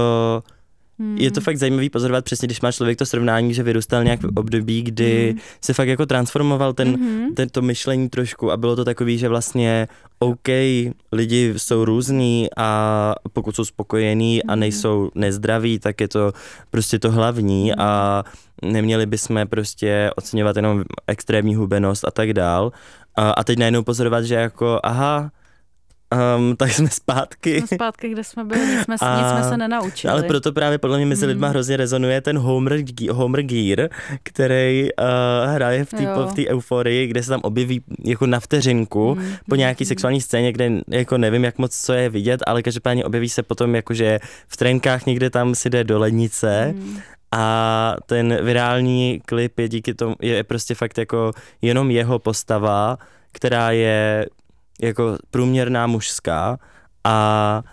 mm. je to fakt zajímavý pozorovat přesně, když má člověk to srovnání, že vyrůstal nějak v období, kdy mm. se fakt jako transformoval ten, mm-hmm. tento myšlení trošku a bylo to takový, že vlastně OK, lidi jsou různí a pokud jsou spokojení mm. a nejsou nezdraví, tak je to prostě to hlavní mm. a neměli bychom prostě oceňovat jenom extrémní hubenost a tak dál. A, a teď najednou pozorovat, že jako aha, um, tak jsme zpátky. Jsme zpátky, kde jsme byli, nic jsme, a, nic jsme se nenaučili. Ale proto právě podle mě mezi hmm. lidma hrozně rezonuje ten Homer, Homer Gear, který uh, hraje v té euforii, kde se tam objeví jako na vteřinku hmm. po nějaký hmm. sexuální scéně, kde jako nevím, jak moc co je vidět, ale každopádně objeví se potom jakože v trenkách někde tam si jde do lednice. Hmm. A ten virální klip je díky tomu, je prostě fakt jako jenom jeho postava, která je jako průměrná mužská a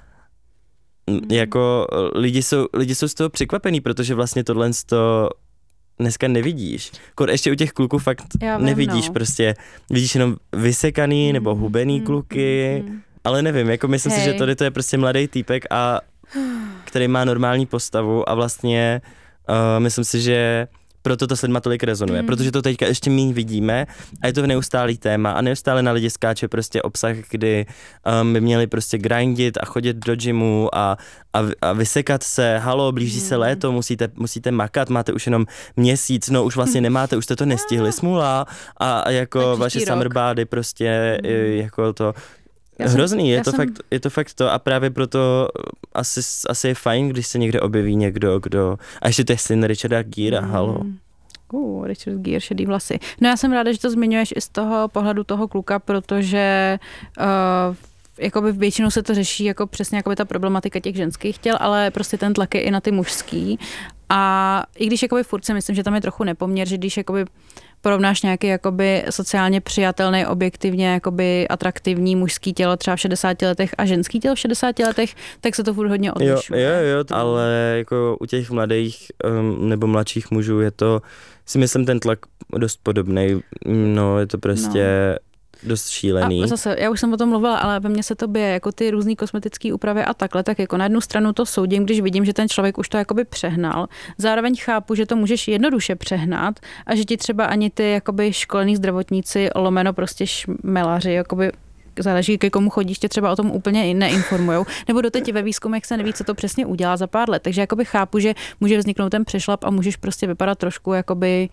jako lidi jsou, lidi jsou z toho překvapení, protože vlastně tohle to dneska nevidíš. Kor ještě u těch kluků fakt vím, nevidíš no. prostě, vidíš jenom vysekaný mm, nebo hubený mm, kluky, mm, ale nevím, jako myslím Hej. si, že tady to je prostě mladý týpek a který má normální postavu a vlastně Uh, myslím si, že proto to s lidma tolik rezonuje, mm. protože to teďka ještě méně vidíme a je to neustálý téma a neustále na lidi skáče prostě obsah, kdy um, by měli prostě grindit a chodit do gymu a, a, a vysekat se, halo, blíží mm. se léto, musíte, musíte makat, máte už jenom měsíc, no už vlastně nemáte, už jste to nestihli, smůla a, a jako vaše rok. Summer body prostě mm. jako to Já hrozný, jsem, je, to jsem... fakt, je to fakt to a právě proto asi, asi je fajn, když se někde objeví někdo, kdo... A ještě to je syn Richarda Gera, mm. halo. Uh, Richard Gere, šedý vlasy. No já jsem ráda, že to zmiňuješ i z toho pohledu toho kluka, protože uh, jakoby většinou se to řeší jako přesně jakoby ta problematika těch ženských těl, ale prostě ten tlak je i na ty mužský. A i když jakoby furt si myslím, že tam je trochu nepoměr, že když jakoby porovnáš nějaký jakoby sociálně přijatelný, objektivně jakoby atraktivní mužský tělo třeba v šedesáti letech a ženský tělo v šedesáti letech, tak se to furt hodně odlišuje. Jo, jo, jo, ale jako u těch mladých um, nebo mladších mužů je to, si myslím, ten tlak dost podobnej. No, je to prostě... No. dost šílený. A zase, já už jsem o tom mluvila, ale ve mně se to bije, jako ty různý kosmetické úpravy a takhle, tak jako na jednu stranu to soudím, když vidím, že ten člověk už to jakoby přehnal. Zároveň chápu, že to můžeš jednoduše přehnat a že ti třeba ani ty jakoby školení zdravotníci, lomeno prostě šmelaři, jakoby záleží, ke komu chodíš, tě třeba o tom úplně neinformujou. Nebo doteď ve výzkumech se neví, co to přesně udělá za pár let. Takže jakoby chápu, že může vzniknout ten přešlap a můžeš prostě vypadat trošku jakoby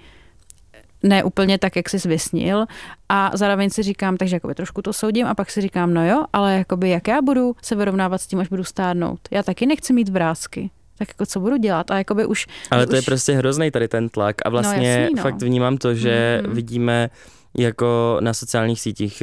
ne úplně tak, jak jsi vysnil a zároveň si říkám, takže jakoby trošku to soudím a pak si říkám, no jo, ale jakoby jak já budu se vyrovnávat s tím, až budu stárnout. Já taky nechci mít vrásky. Tak jako co budu dělat? A jakoby už... Ale to už... je prostě hrozný tady ten tlak a vlastně no, jasný, no. fakt vnímám to, že mm. vidíme jako na sociálních sítích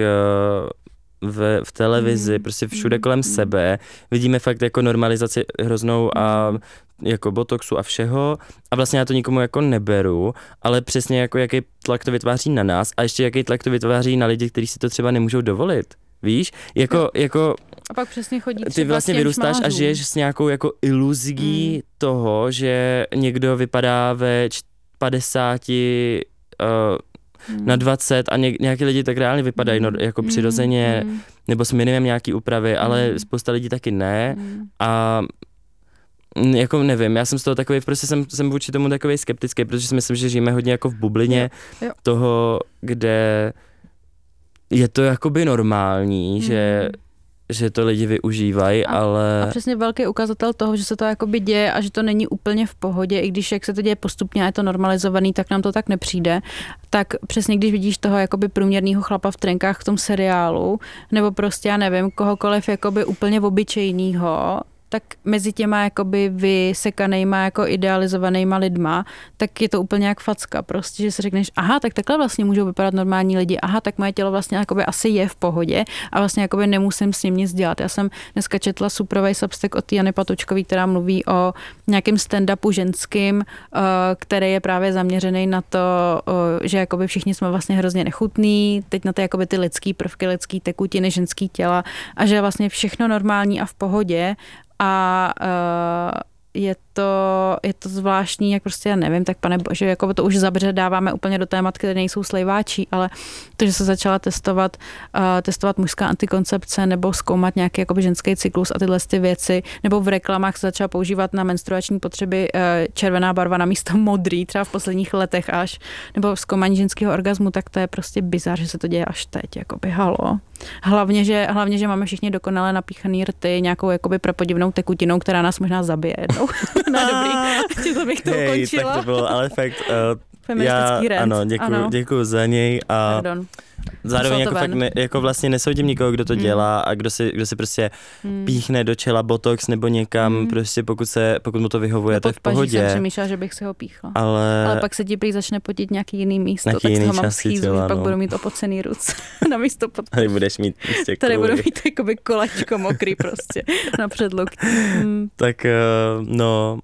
v, v televizi, mm. prostě všude kolem mm. sebe, vidíme fakt jako normalizaci hroznou a jako botoxu a všeho a vlastně já to nikomu jako neberu, ale přesně jako jaký tlak to vytváří na nás a ještě jaký tlak to vytváří na lidi, kteří si to třeba nemůžou dovolit. Víš? Jako, jako a pak přesně chodí ty vlastně vyrůstáš a žiješ s nějakou jako iluzí mm. toho, že někdo vypadá ve padesáti uh, mm. na dvacet a ně, nějaký lidi tak reálně vypadají mm. no, jako přirozeně mm. nebo s minimem nějaký úpravy, ale mm. spousta lidí taky ne mm. a jako nevím, já jsem z toho takový, prostě jsem, jsem vůči tomu takový skeptický, protože si myslím, že žijeme hodně jako v bublině jo. Jo. toho, kde je to jakoby normální, mm. že, že to lidi využívají, a, ale... A přesně velký ukazatel toho, že se to jakoby děje a že to není úplně v pohodě, i když jak se to děje postupně a je to normalizovaný, tak nám to tak nepřijde. Tak přesně když vidíš toho jakoby průměrného chlapa v trenkách v tom seriálu, nebo prostě já nevím, kohokoliv jakoby úplně obyčejnýho, tak mezi těma jakoby vysekanejma, jako idealizovanýma lidma, tak je to úplně jak facka prostě, že si řekneš, aha, tak takhle vlastně můžou vypadat normální lidi, aha, tak moje tělo vlastně jakoby asi je v pohodě a vlastně jakoby nemusím s ním nic dělat. Já jsem dneska četla superový substack od Jany Patočkový, která mluví o nějakém stand-upu ženským, který je právě zaměřený na to, že jakoby všichni jsme vlastně hrozně nechutný, teď na ty jakoby ty lidský prvky, lidský tekutiny, ženský těla a že vlastně všechno normální a v pohodě. A uh, je to, je to zvláštní, jak prostě já nevím, tak pane bože, jako to už zabředáváme úplně do témat, které nejsou slejváčí, ale to, že se začala testovat, uh, testovat mužská antikoncepce nebo zkoumat nějaký jakoby ženský cyklus a tyhle ty věci, nebo v reklamách se začala používat na menstruační potřeby uh, červená barva na místo modrý, třeba v posledních letech až, nebo zkoumání ženského orgazmu, tak to je prostě bizar, že se to děje až teď, jakoby halo. Hlavně, že, hlavně, že máme všichni dokonale napíchaný rty nějakou jakoby prapodivnou tekutinou, která nás možná zabije jednou. No dobrý, to bych to Hej, ukončila. Tak to bylo, ale fakt, uh, feministický já, rent. Ano, děkuju, děkuju za něj a Pardon. zároveň jako, fakt ne, jako vlastně nesoudím nikoho, kdo to mm. dělá a kdo si, kdo si prostě mm. píchne do čela botox nebo někam, mm. prostě pokud, se, pokud mu to vyhovuje, to je v pohodě. Jsem přemýšlela, že bych si ho píchla. Ale, ale pak se ti prý začne potit nějaký jiný místo, nějaký tak jiný z toho mám schýzu, těla, že pak no. budu mít opocený ruce na místo pod. Tady budeš mít prostě Tady budu mít jakoby kolačko mokrý prostě na předloktí. Mm. Tak uh, no.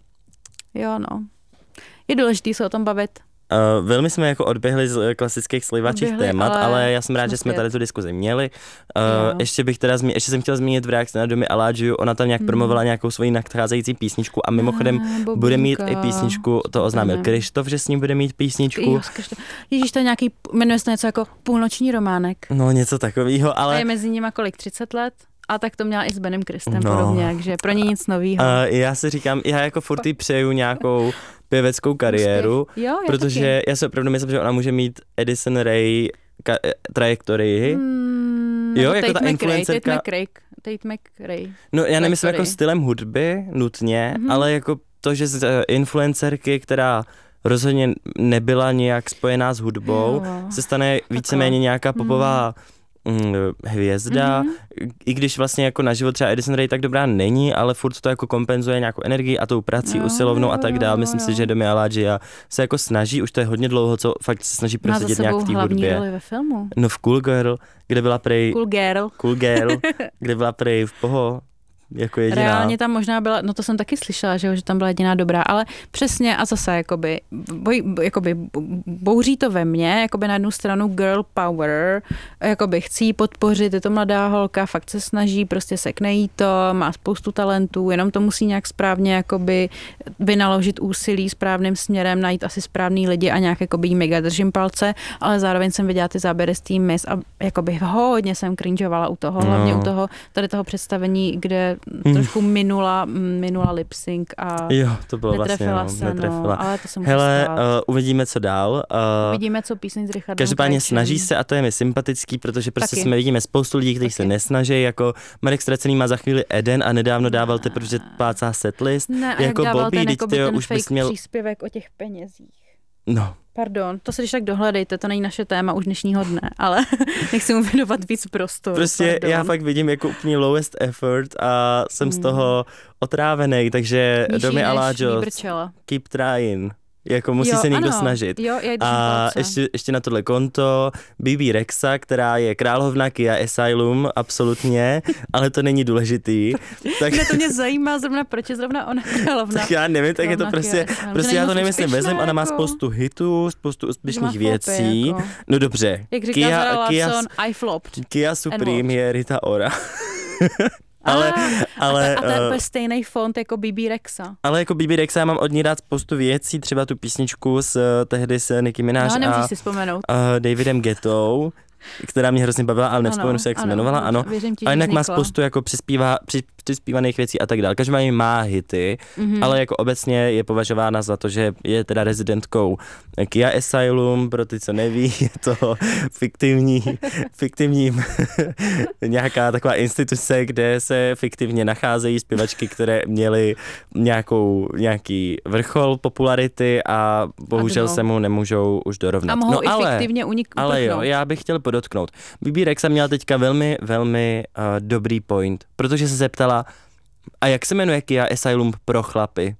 Jo no. Je důležitý se o tom bavit. Uh, velmi jsme jako odběhli z klasických slivačích témat, ale, ale já jsem rád, že jsme tady tu diskuzi měli. Uh, ještě bych teda zmi- ještě jsem chtěla zmínit v reakci na Domy Aladžiu, ona tam nějak hmm. promovala nějakou svoji nadcházející písničku a mimochodem ah, bude mít i písničku, to oznámil Krištof, že s ním bude mít písničku. Jo, Ježíš, to je nějaký, jmenuje se to něco jako Půlnoční románek. No něco takového, ale... A je mezi nimi kolik, třicet let? A tak to měla i s Benem Kristem no. podobně, takže pro ně nic novýho. Uh, já si říkám, já jako furt jí přeju nějakou pěveckou kariéru, jo, protože taky. Já si opravdu myslím, že ona může mít Addison Rae ka- trajektorii. Hmm, jo, jako Tate ta influencerka. Tate Tate McRae. No já nemyslím jako stylem hudby nutně, mm-hmm. ale jako to, že z influencerky, která rozhodně nebyla nějak spojená s hudbou, jo. se stane víceméně nějaká popová mm. hvězda, mm-hmm. i když vlastně jako na život třeba Addison Rae tak dobrá není, ale furt to jako kompenzuje nějakou energii a tou prací jo, usilovnou jo, a tak dál. Myslím jo. si, že Domy Aladžia se jako snaží, už to je hodně dlouho, co fakt se snaží prosadit nějak v té hudbě. Roli ve filmu. No v Cool Girl, kde byla prej... Cool Girl. Cool Girl, kde byla prej v Poho. Jako jediná. Reálně tam možná byla, no to jsem taky slyšela, že, že tam byla jediná dobrá, ale přesně a zase jakoby, boj, jakoby bouří to ve mně, jakoby na jednu stranu girl power, jakoby chci jí podpořit, je to mladá holka, fakt se snaží, prostě sekne jí to, má spoustu talentů, jenom to musí nějak správně jakoby vynaložit úsilí správným směrem, najít asi správný lidi a nějak jakoby jí mega držím palce, ale zároveň jsem viděla ty záběry z tým Miss a jakoby hodně jsem cringeovala u toho, hlavně no. u toho, tady toho představení, kde trošku minula, minula lip sync a jo, to bylo netrefila vlastně, se, no, netrefila. No, ale to se může Hele, stát. Uh, uvidíme, co dál. Uh, uvidíme, co píseň s Richardem Každopádně Krajčem. snaží se a to je mi sympatický, protože prostě Taky. jsme vidíme spoustu lidí, kteří se nesnaží, jako Marek Ztracený má za chvíli Eden a nedávno dával teprve, že plácá setlist. Ne, a jako jak dával Bobby, ten, teď jako tyjo, ten už fake bys měl... příspěvek o těch penězích. No. Pardon, to se když tak dohledejte, to není naše téma už dnešního dne, ale nechci mu věnovat víc prostoru. Prostě pardon. já fakt vidím jako úplně lowest effort a jsem hmm. z toho otrávený, takže Nižší Domy než Aladžio, výbrčela. keep trying. Jako musí jo, se někdo ano. snažit. Jo, já a ještě, ještě na tohle konto bé bé Rexa, která je královna Kia Asylum, absolutně, ale to není důležitý. tak to mě zajímá zrovna, proč je zrovna ona královna. Tak já nevím, tak je to prostě, prostě já to nemyslím vezem, ona má jako... spoustu hitů, spoustu úspěšných věcí. Jako. No dobře. Jak říká Kia, Zara Kia, Larson, I flopped. Kia Supreme je Rita Ora. ale, ale, a, to, a to je uh, stejný fond jako bé bé Rexa. Ale jako bé bé Rexa já mám od ní rád spoustu věcí, třeba tu písničku s tehdy s Nicki Minaj no, a si vzpomenout. Uh, Davidem Guettou, která mě hrozně bavila, ale nevzpomenu se, jak se jmenovala, ano. Ti, a jinak má spoustu jako přispívá, při, přispívaných věcí a tak dále. Každopádně má hity, mm-hmm. ale jako obecně je považována za to, že je teda rezidentkou Kia Asylum, pro ty, co neví, je to fiktivní, fiktivní nějaká taková instituce, kde se fiktivně nacházejí zpěvačky, které měly nějakou, nějaký vrchol popularity a bohužel a se mu nemůžou už dorovnat. A mohou no, i ale, fiktivně unik- ale jo, já bych chtěl podotknout. bé bé Rexa měla teďka velmi, velmi uh, dobrý point, protože se zeptala, a jak se jmenuje Kia Asylum pro chlapy?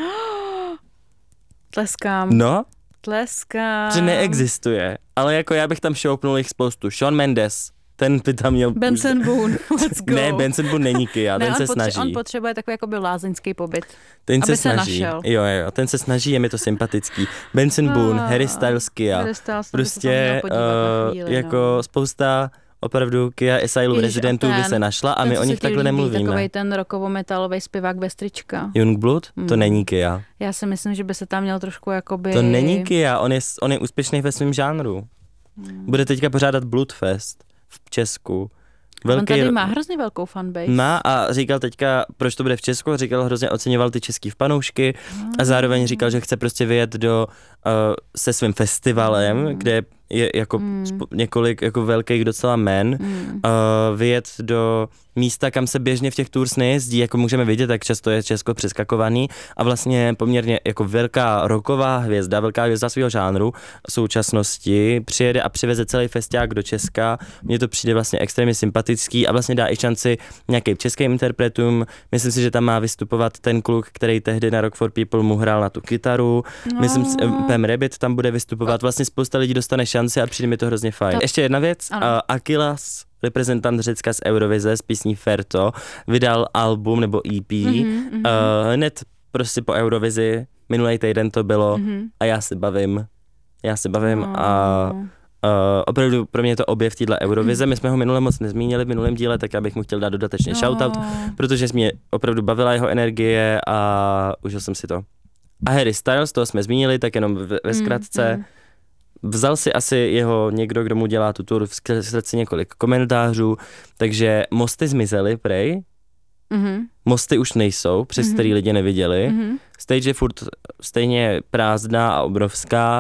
Tleskám. No? Tleskám. Že neexistuje, ale jako já bych tam šoupnul jich spoustu. Shawn Mendes, ten by tam měl... Benson Boone, let's go. Ne, Benson Boone není Kia, ne, ten se potře- snaží. On potřebuje takový jakoby lázeňský pobyt, ten aby se snaží. se našel. Jo, jo, ten se snaží, je mi to sympatický. Benson Boone, ah, Harry Styles, Kia. Harry Styles, prostě uh, chvíli, jako no. spousta opravdu Kia Asylum rezidentů by se našla a my o nich takhle nemluvíme. Takovej ten rockovo-metalový zpěvák bez trička. Youngblood? Hmm. To není Kia. Já si myslím, že by se tam měl trošku jakoby... To není Kia, on je, on je úspěšný ve svém žánru. Hmm. Bude teďka pořádat Bloodfest v Česku. Velký... On tady má hrozně velkou fanbase. Má a říkal teďka, proč to bude v Česku, říkal, hrozně oceňoval ty český fanoušky hmm. a zároveň říkal, že chce prostě vyjet do, uh, se svým festivalem, hmm. kde je jako hmm. spo, několik jako velkých docela men, hmm. uh, vyjet do místa, kam se běžně v těch tours nejezdí, jako můžeme vidět, tak často je Česko přeskakovaný a vlastně poměrně jako velká rocková hvězda, velká hvězda svého žánru v současnosti přijede a přiveze celý festiák do Česka. Mně to přijde vlastně extrémně sympatický a vlastně dá i šanci nějakým českým interpretům. Myslím si, že tam má vystupovat ten kluk, který tehdy na Rock for People mu hrál na tu kytaru. No. Myslím si, Pam Rabbit tam bude vystupovat. Vlastně spousta lidí dostane šanci a přijde mi to hrozně fajn. To... Ještě jedna věc. Uh, Akilas, reprezentant Řecka z Eurovize s písní Ferto, vydal album nebo E P. Mm-hmm, mm-hmm. Uh, hned prostě po Eurovizi, minulý týden to bylo mm-hmm. a já se bavím. Já se bavím oh. a uh, opravdu pro mě je to objev téhle Eurovize. My jsme ho minule moc nezmínili v minulém díle, tak já bych mu chtěl dát dodatečně oh. shoutout, protože mě opravdu bavila jeho energie a užil jsem si to. A Harry Styles, toho jsme zmínili, tak jenom ve, ve zkratce. Mm-hmm. Vzal si asi jeho někdo, kdo mu dělá tu tour, vzal si několik komentářů, takže mosty zmizely, prej. Mm-hmm. Mosty už nejsou, přes mm-hmm. který lidi neviděli. Mm-hmm. Stage je furt stejně prázdná a obrovská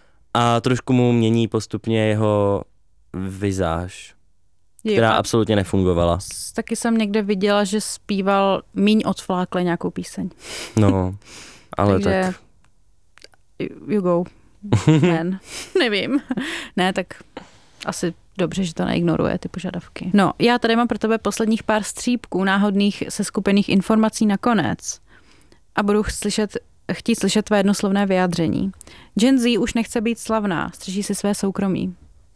a trošku mu mění postupně jeho vizáž, je, která absolutně nefungovala. Taky jsem někde viděla, že zpíval míň odflákle nějakou píseň. No, ale takže tak... You go. Man. Nevím. Ne, tak asi dobře, že to neignoruje, ty požadavky. No, já tady mám pro tebe posledních pár střípků náhodných seskupených informací nakonec. A budu slyšet, chtít slyšet tvé jednoslovné vyjádření. Gen Z už nechce být slavná, střeží si své soukromí.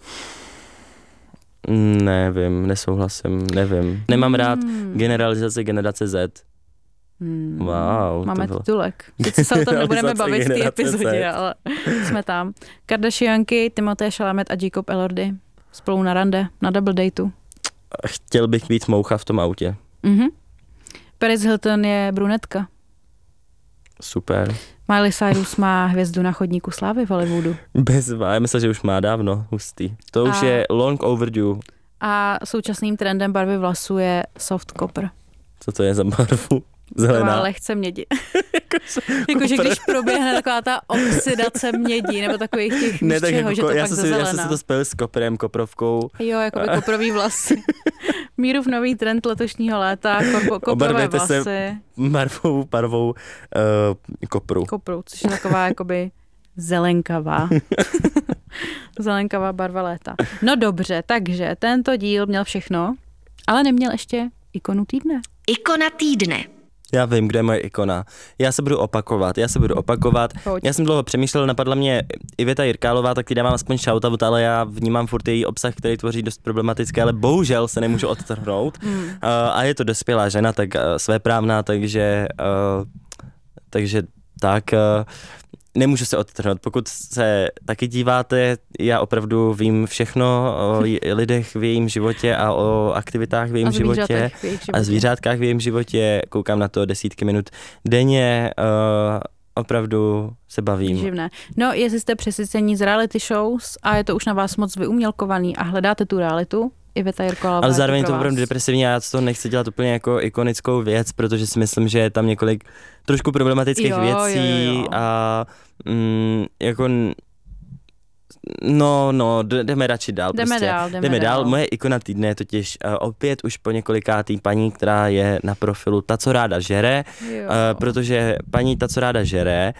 Nevím, nesouhlasím, nevím. Nemám rád generalizace generace Z. Hmm. Wow. Máme to titulek. Teď se o tom nebudeme bavit v té epizodě, ale jsme tam. Kardashianky, Timothée Chalamet a Jacob Elordi spolu na rande, na double dateu. Chtěl bych být moucha v tom autě. Mhm. Paris Hilton je brunetka. Super. Miley Cyrus má hvězdu na chodníku slávy v Hollywoodu. Bezva, já myslím, že už má dávno, hustý. To už a, je long overdue. A současným trendem barvy vlasů je soft copper. Co to je za barvu? Zelená. Taková lehce mědi. Jakože když proběhne taková ta oxidace mědí, nebo takových těch ne, tak čeho, jako, že to já pak si, já jsem si to spojil s koprem, koprovkou. Jo, jakoby koprový vlasy. Mírův nový trend letošního léta, korpo, koprové vlasy. Se barvou, barvou uh, kopru. Kopru, což je taková jakoby zelenkavá. Zelenkavá barva léta. No dobře, takže tento díl měl všechno, ale neměl ještě ikonu týdne. Ikona týdne. Já vím, kde je moje ikona. Já se budu opakovat, já se budu opakovat. Pojď. Já jsem dlouho přemýšlel, napadla mě Iveta Jirkálová, tak ti dávám aspoň shoutout, ale já vnímám furt její obsah, který tvoří dost problematické, ale bohužel se nemůžu odtrhnout. Mm. Uh, a je to dospělá žena, tak uh, svéprávná, takže, uh, takže tak... Uh, Nemůžu se odtrhnout. Pokud se taky díváte, já opravdu vím všechno o lidech v jejím životě a o aktivitách v jejím životě v jejich životě a zvířátkách v jejím životě. Koukám na to desítky minut denně. Uh, opravdu se bavím. Živné. No, jestli jste přesycení z reality shows a je to už na vás moc vyumělkovaný a hledáte tu realitu, Iveta Jirkálová. Ale zároveň je to opravdu depresivní a já to nechci dělat úplně jako ikonickou věc, protože si myslím, že je tam několik trošku problematických jo, věcí jo, jo. a mm, jako no, no, jdeme radši dál. Jdeme prostě. dál, jdeme, jdeme dál. dál. Moje ikona týdne je totiž uh, opět už po několikátý paní, která je na profilu Ta, co ráda žere, uh, protože paní Ta, co ráda žere,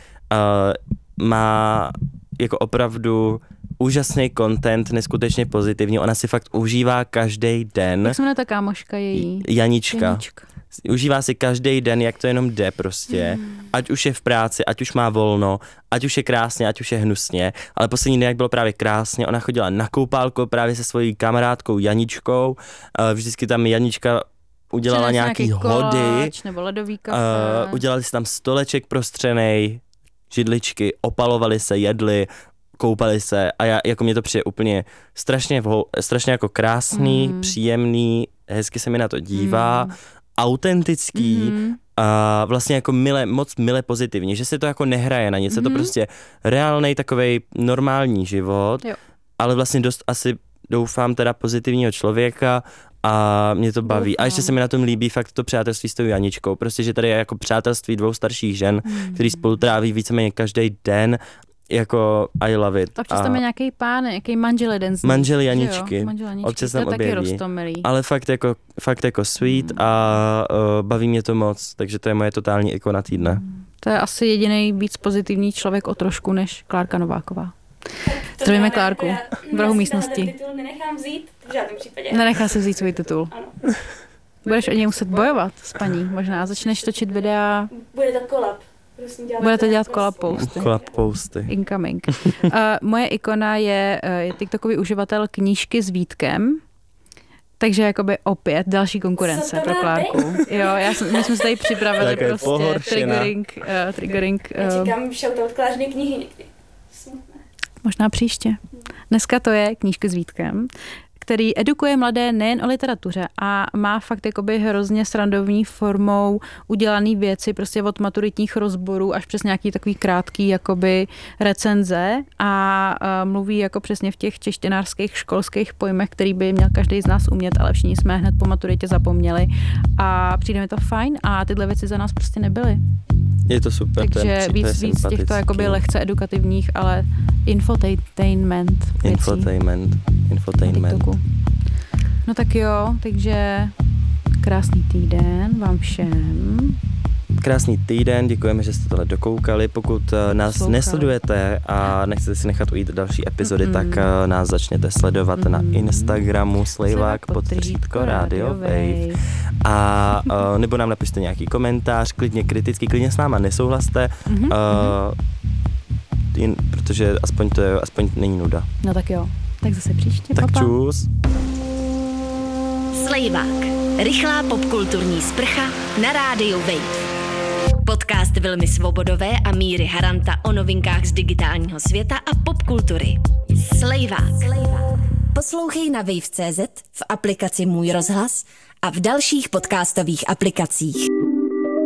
uh, má jako opravdu úžasný content, neskutečně pozitivní. Ona si fakt užívá každý den. Jak se jmenuje ta kámoška její? Janička. Janička. Užívá si každý den, jak to jenom jde prostě. Mm. Ať už je v práci, ať už má volno, ať už je krásně, ať už je hnusně. Ale poslední den, jak bylo právě krásně, ona chodila na koupálko právě se svojí kamarádkou Janičkou. Vždycky tam Janička udělala Přines nějaký, nějaký hody. koláč nebo ledový kafe. Uh, udělali si tam stoleček prostřenej, židličky, opalovali se, jedli, koupali se a já, jako mě to přijde úplně strašně, vhou, strašně jako krásný, mm. příjemný, hezky se mi na to dívá, mm. autentický mm. a vlastně jako mile, moc mile pozitivní, že se to jako nehraje na nic, mm. je to prostě reálnej takovej normální život, jo. ale vlastně dost asi doufám teda pozitivního člověka a mě to baví. Doufám. A ještě se mi na tom líbí fakt to přátelství s tou Janičkou, prostě, že tady je jako přátelství dvou starších žen, mm. který spolu tráví víceméně každý den. Jako I love it. Občas tam je nějaký pán, nějaký manžel jeden z nich. Manžel Janičky. Manžel Janičky. Občas to tam je taky objeví. roztomilý. Ale fakt jako, fakt jako sweet mm. a uh, baví mě to moc, takže to je moje totální ikona týdne. Mm. To je asi jediný víc pozitivní člověk o trošku než Klárka Nováková. Zdravíme Klárku v rohu místnosti. Titul nenechám vzít v žádném případě. Nenechá se vzít svůj titul. Ano. Budeš o něj muset bojovat s paní, možná. Začneš točit videa. Bude to kolab. Budete dělat kolab posty. Kolab posty. Incoming. Uh, moje ikona je, uh, je TikTokový uživatel knížky s Vítkem. Takže jakoby opět další konkurence pro Klárku. Jo, já jsem, my jsme se tady připravili tak prostě triggering. Uh, triggering uh, já čekám shoutout Klářiny knihy někdy. Smutné. Možná příště. Dneska to je knížky s Vítkem, který edukuje mladé nejen o literatuře a má fakt jakoby hrozně srandovní formou udělaný věci, prostě od maturitních rozborů až přes nějaký takový krátký jakoby recenze a uh, mluví jako přesně v těch češtinářských školských pojmech, který by měl každý z nás umět, ale všichni jsme hned po maturitě zapomněli a přijde mi to fajn a tyhle věci za nás prostě nebyly. Je to super. Takže ten, víc, víc těchto jakoby lehce edukativních, ale infotainment. Infotainment. Infotainment. No tak jo, takže krásný týden vám všem. Krásný týden, děkujeme, že jste tohle dokoukali. Pokud uh, nás Slouchali. nesledujete a nechcete si nechat ujít další epizody, Mm-mm. tak uh, nás začněte sledovat Mm-mm. na Instagramu Slejvák podtržítko Radio Wave. A uh, nebo nám napište nějaký komentář, klidně kritický, klidně s náma nesouhlaste, mm-hmm. uh, jen, protože aspoň to je, aspoň není nuda. No tak jo, tak zase příště, Tak papa. čus. Slejvák. Rychlá popkulturní sprcha na rádiu Wave. Podcast Vilmy Svobodové a Míry Haranta o novinkách z digitálního světa a popkultury. Slejvák. Poslouchej na wave tečka cé zet, v aplikaci Můj rozhlas a v dalších podcastových aplikacích.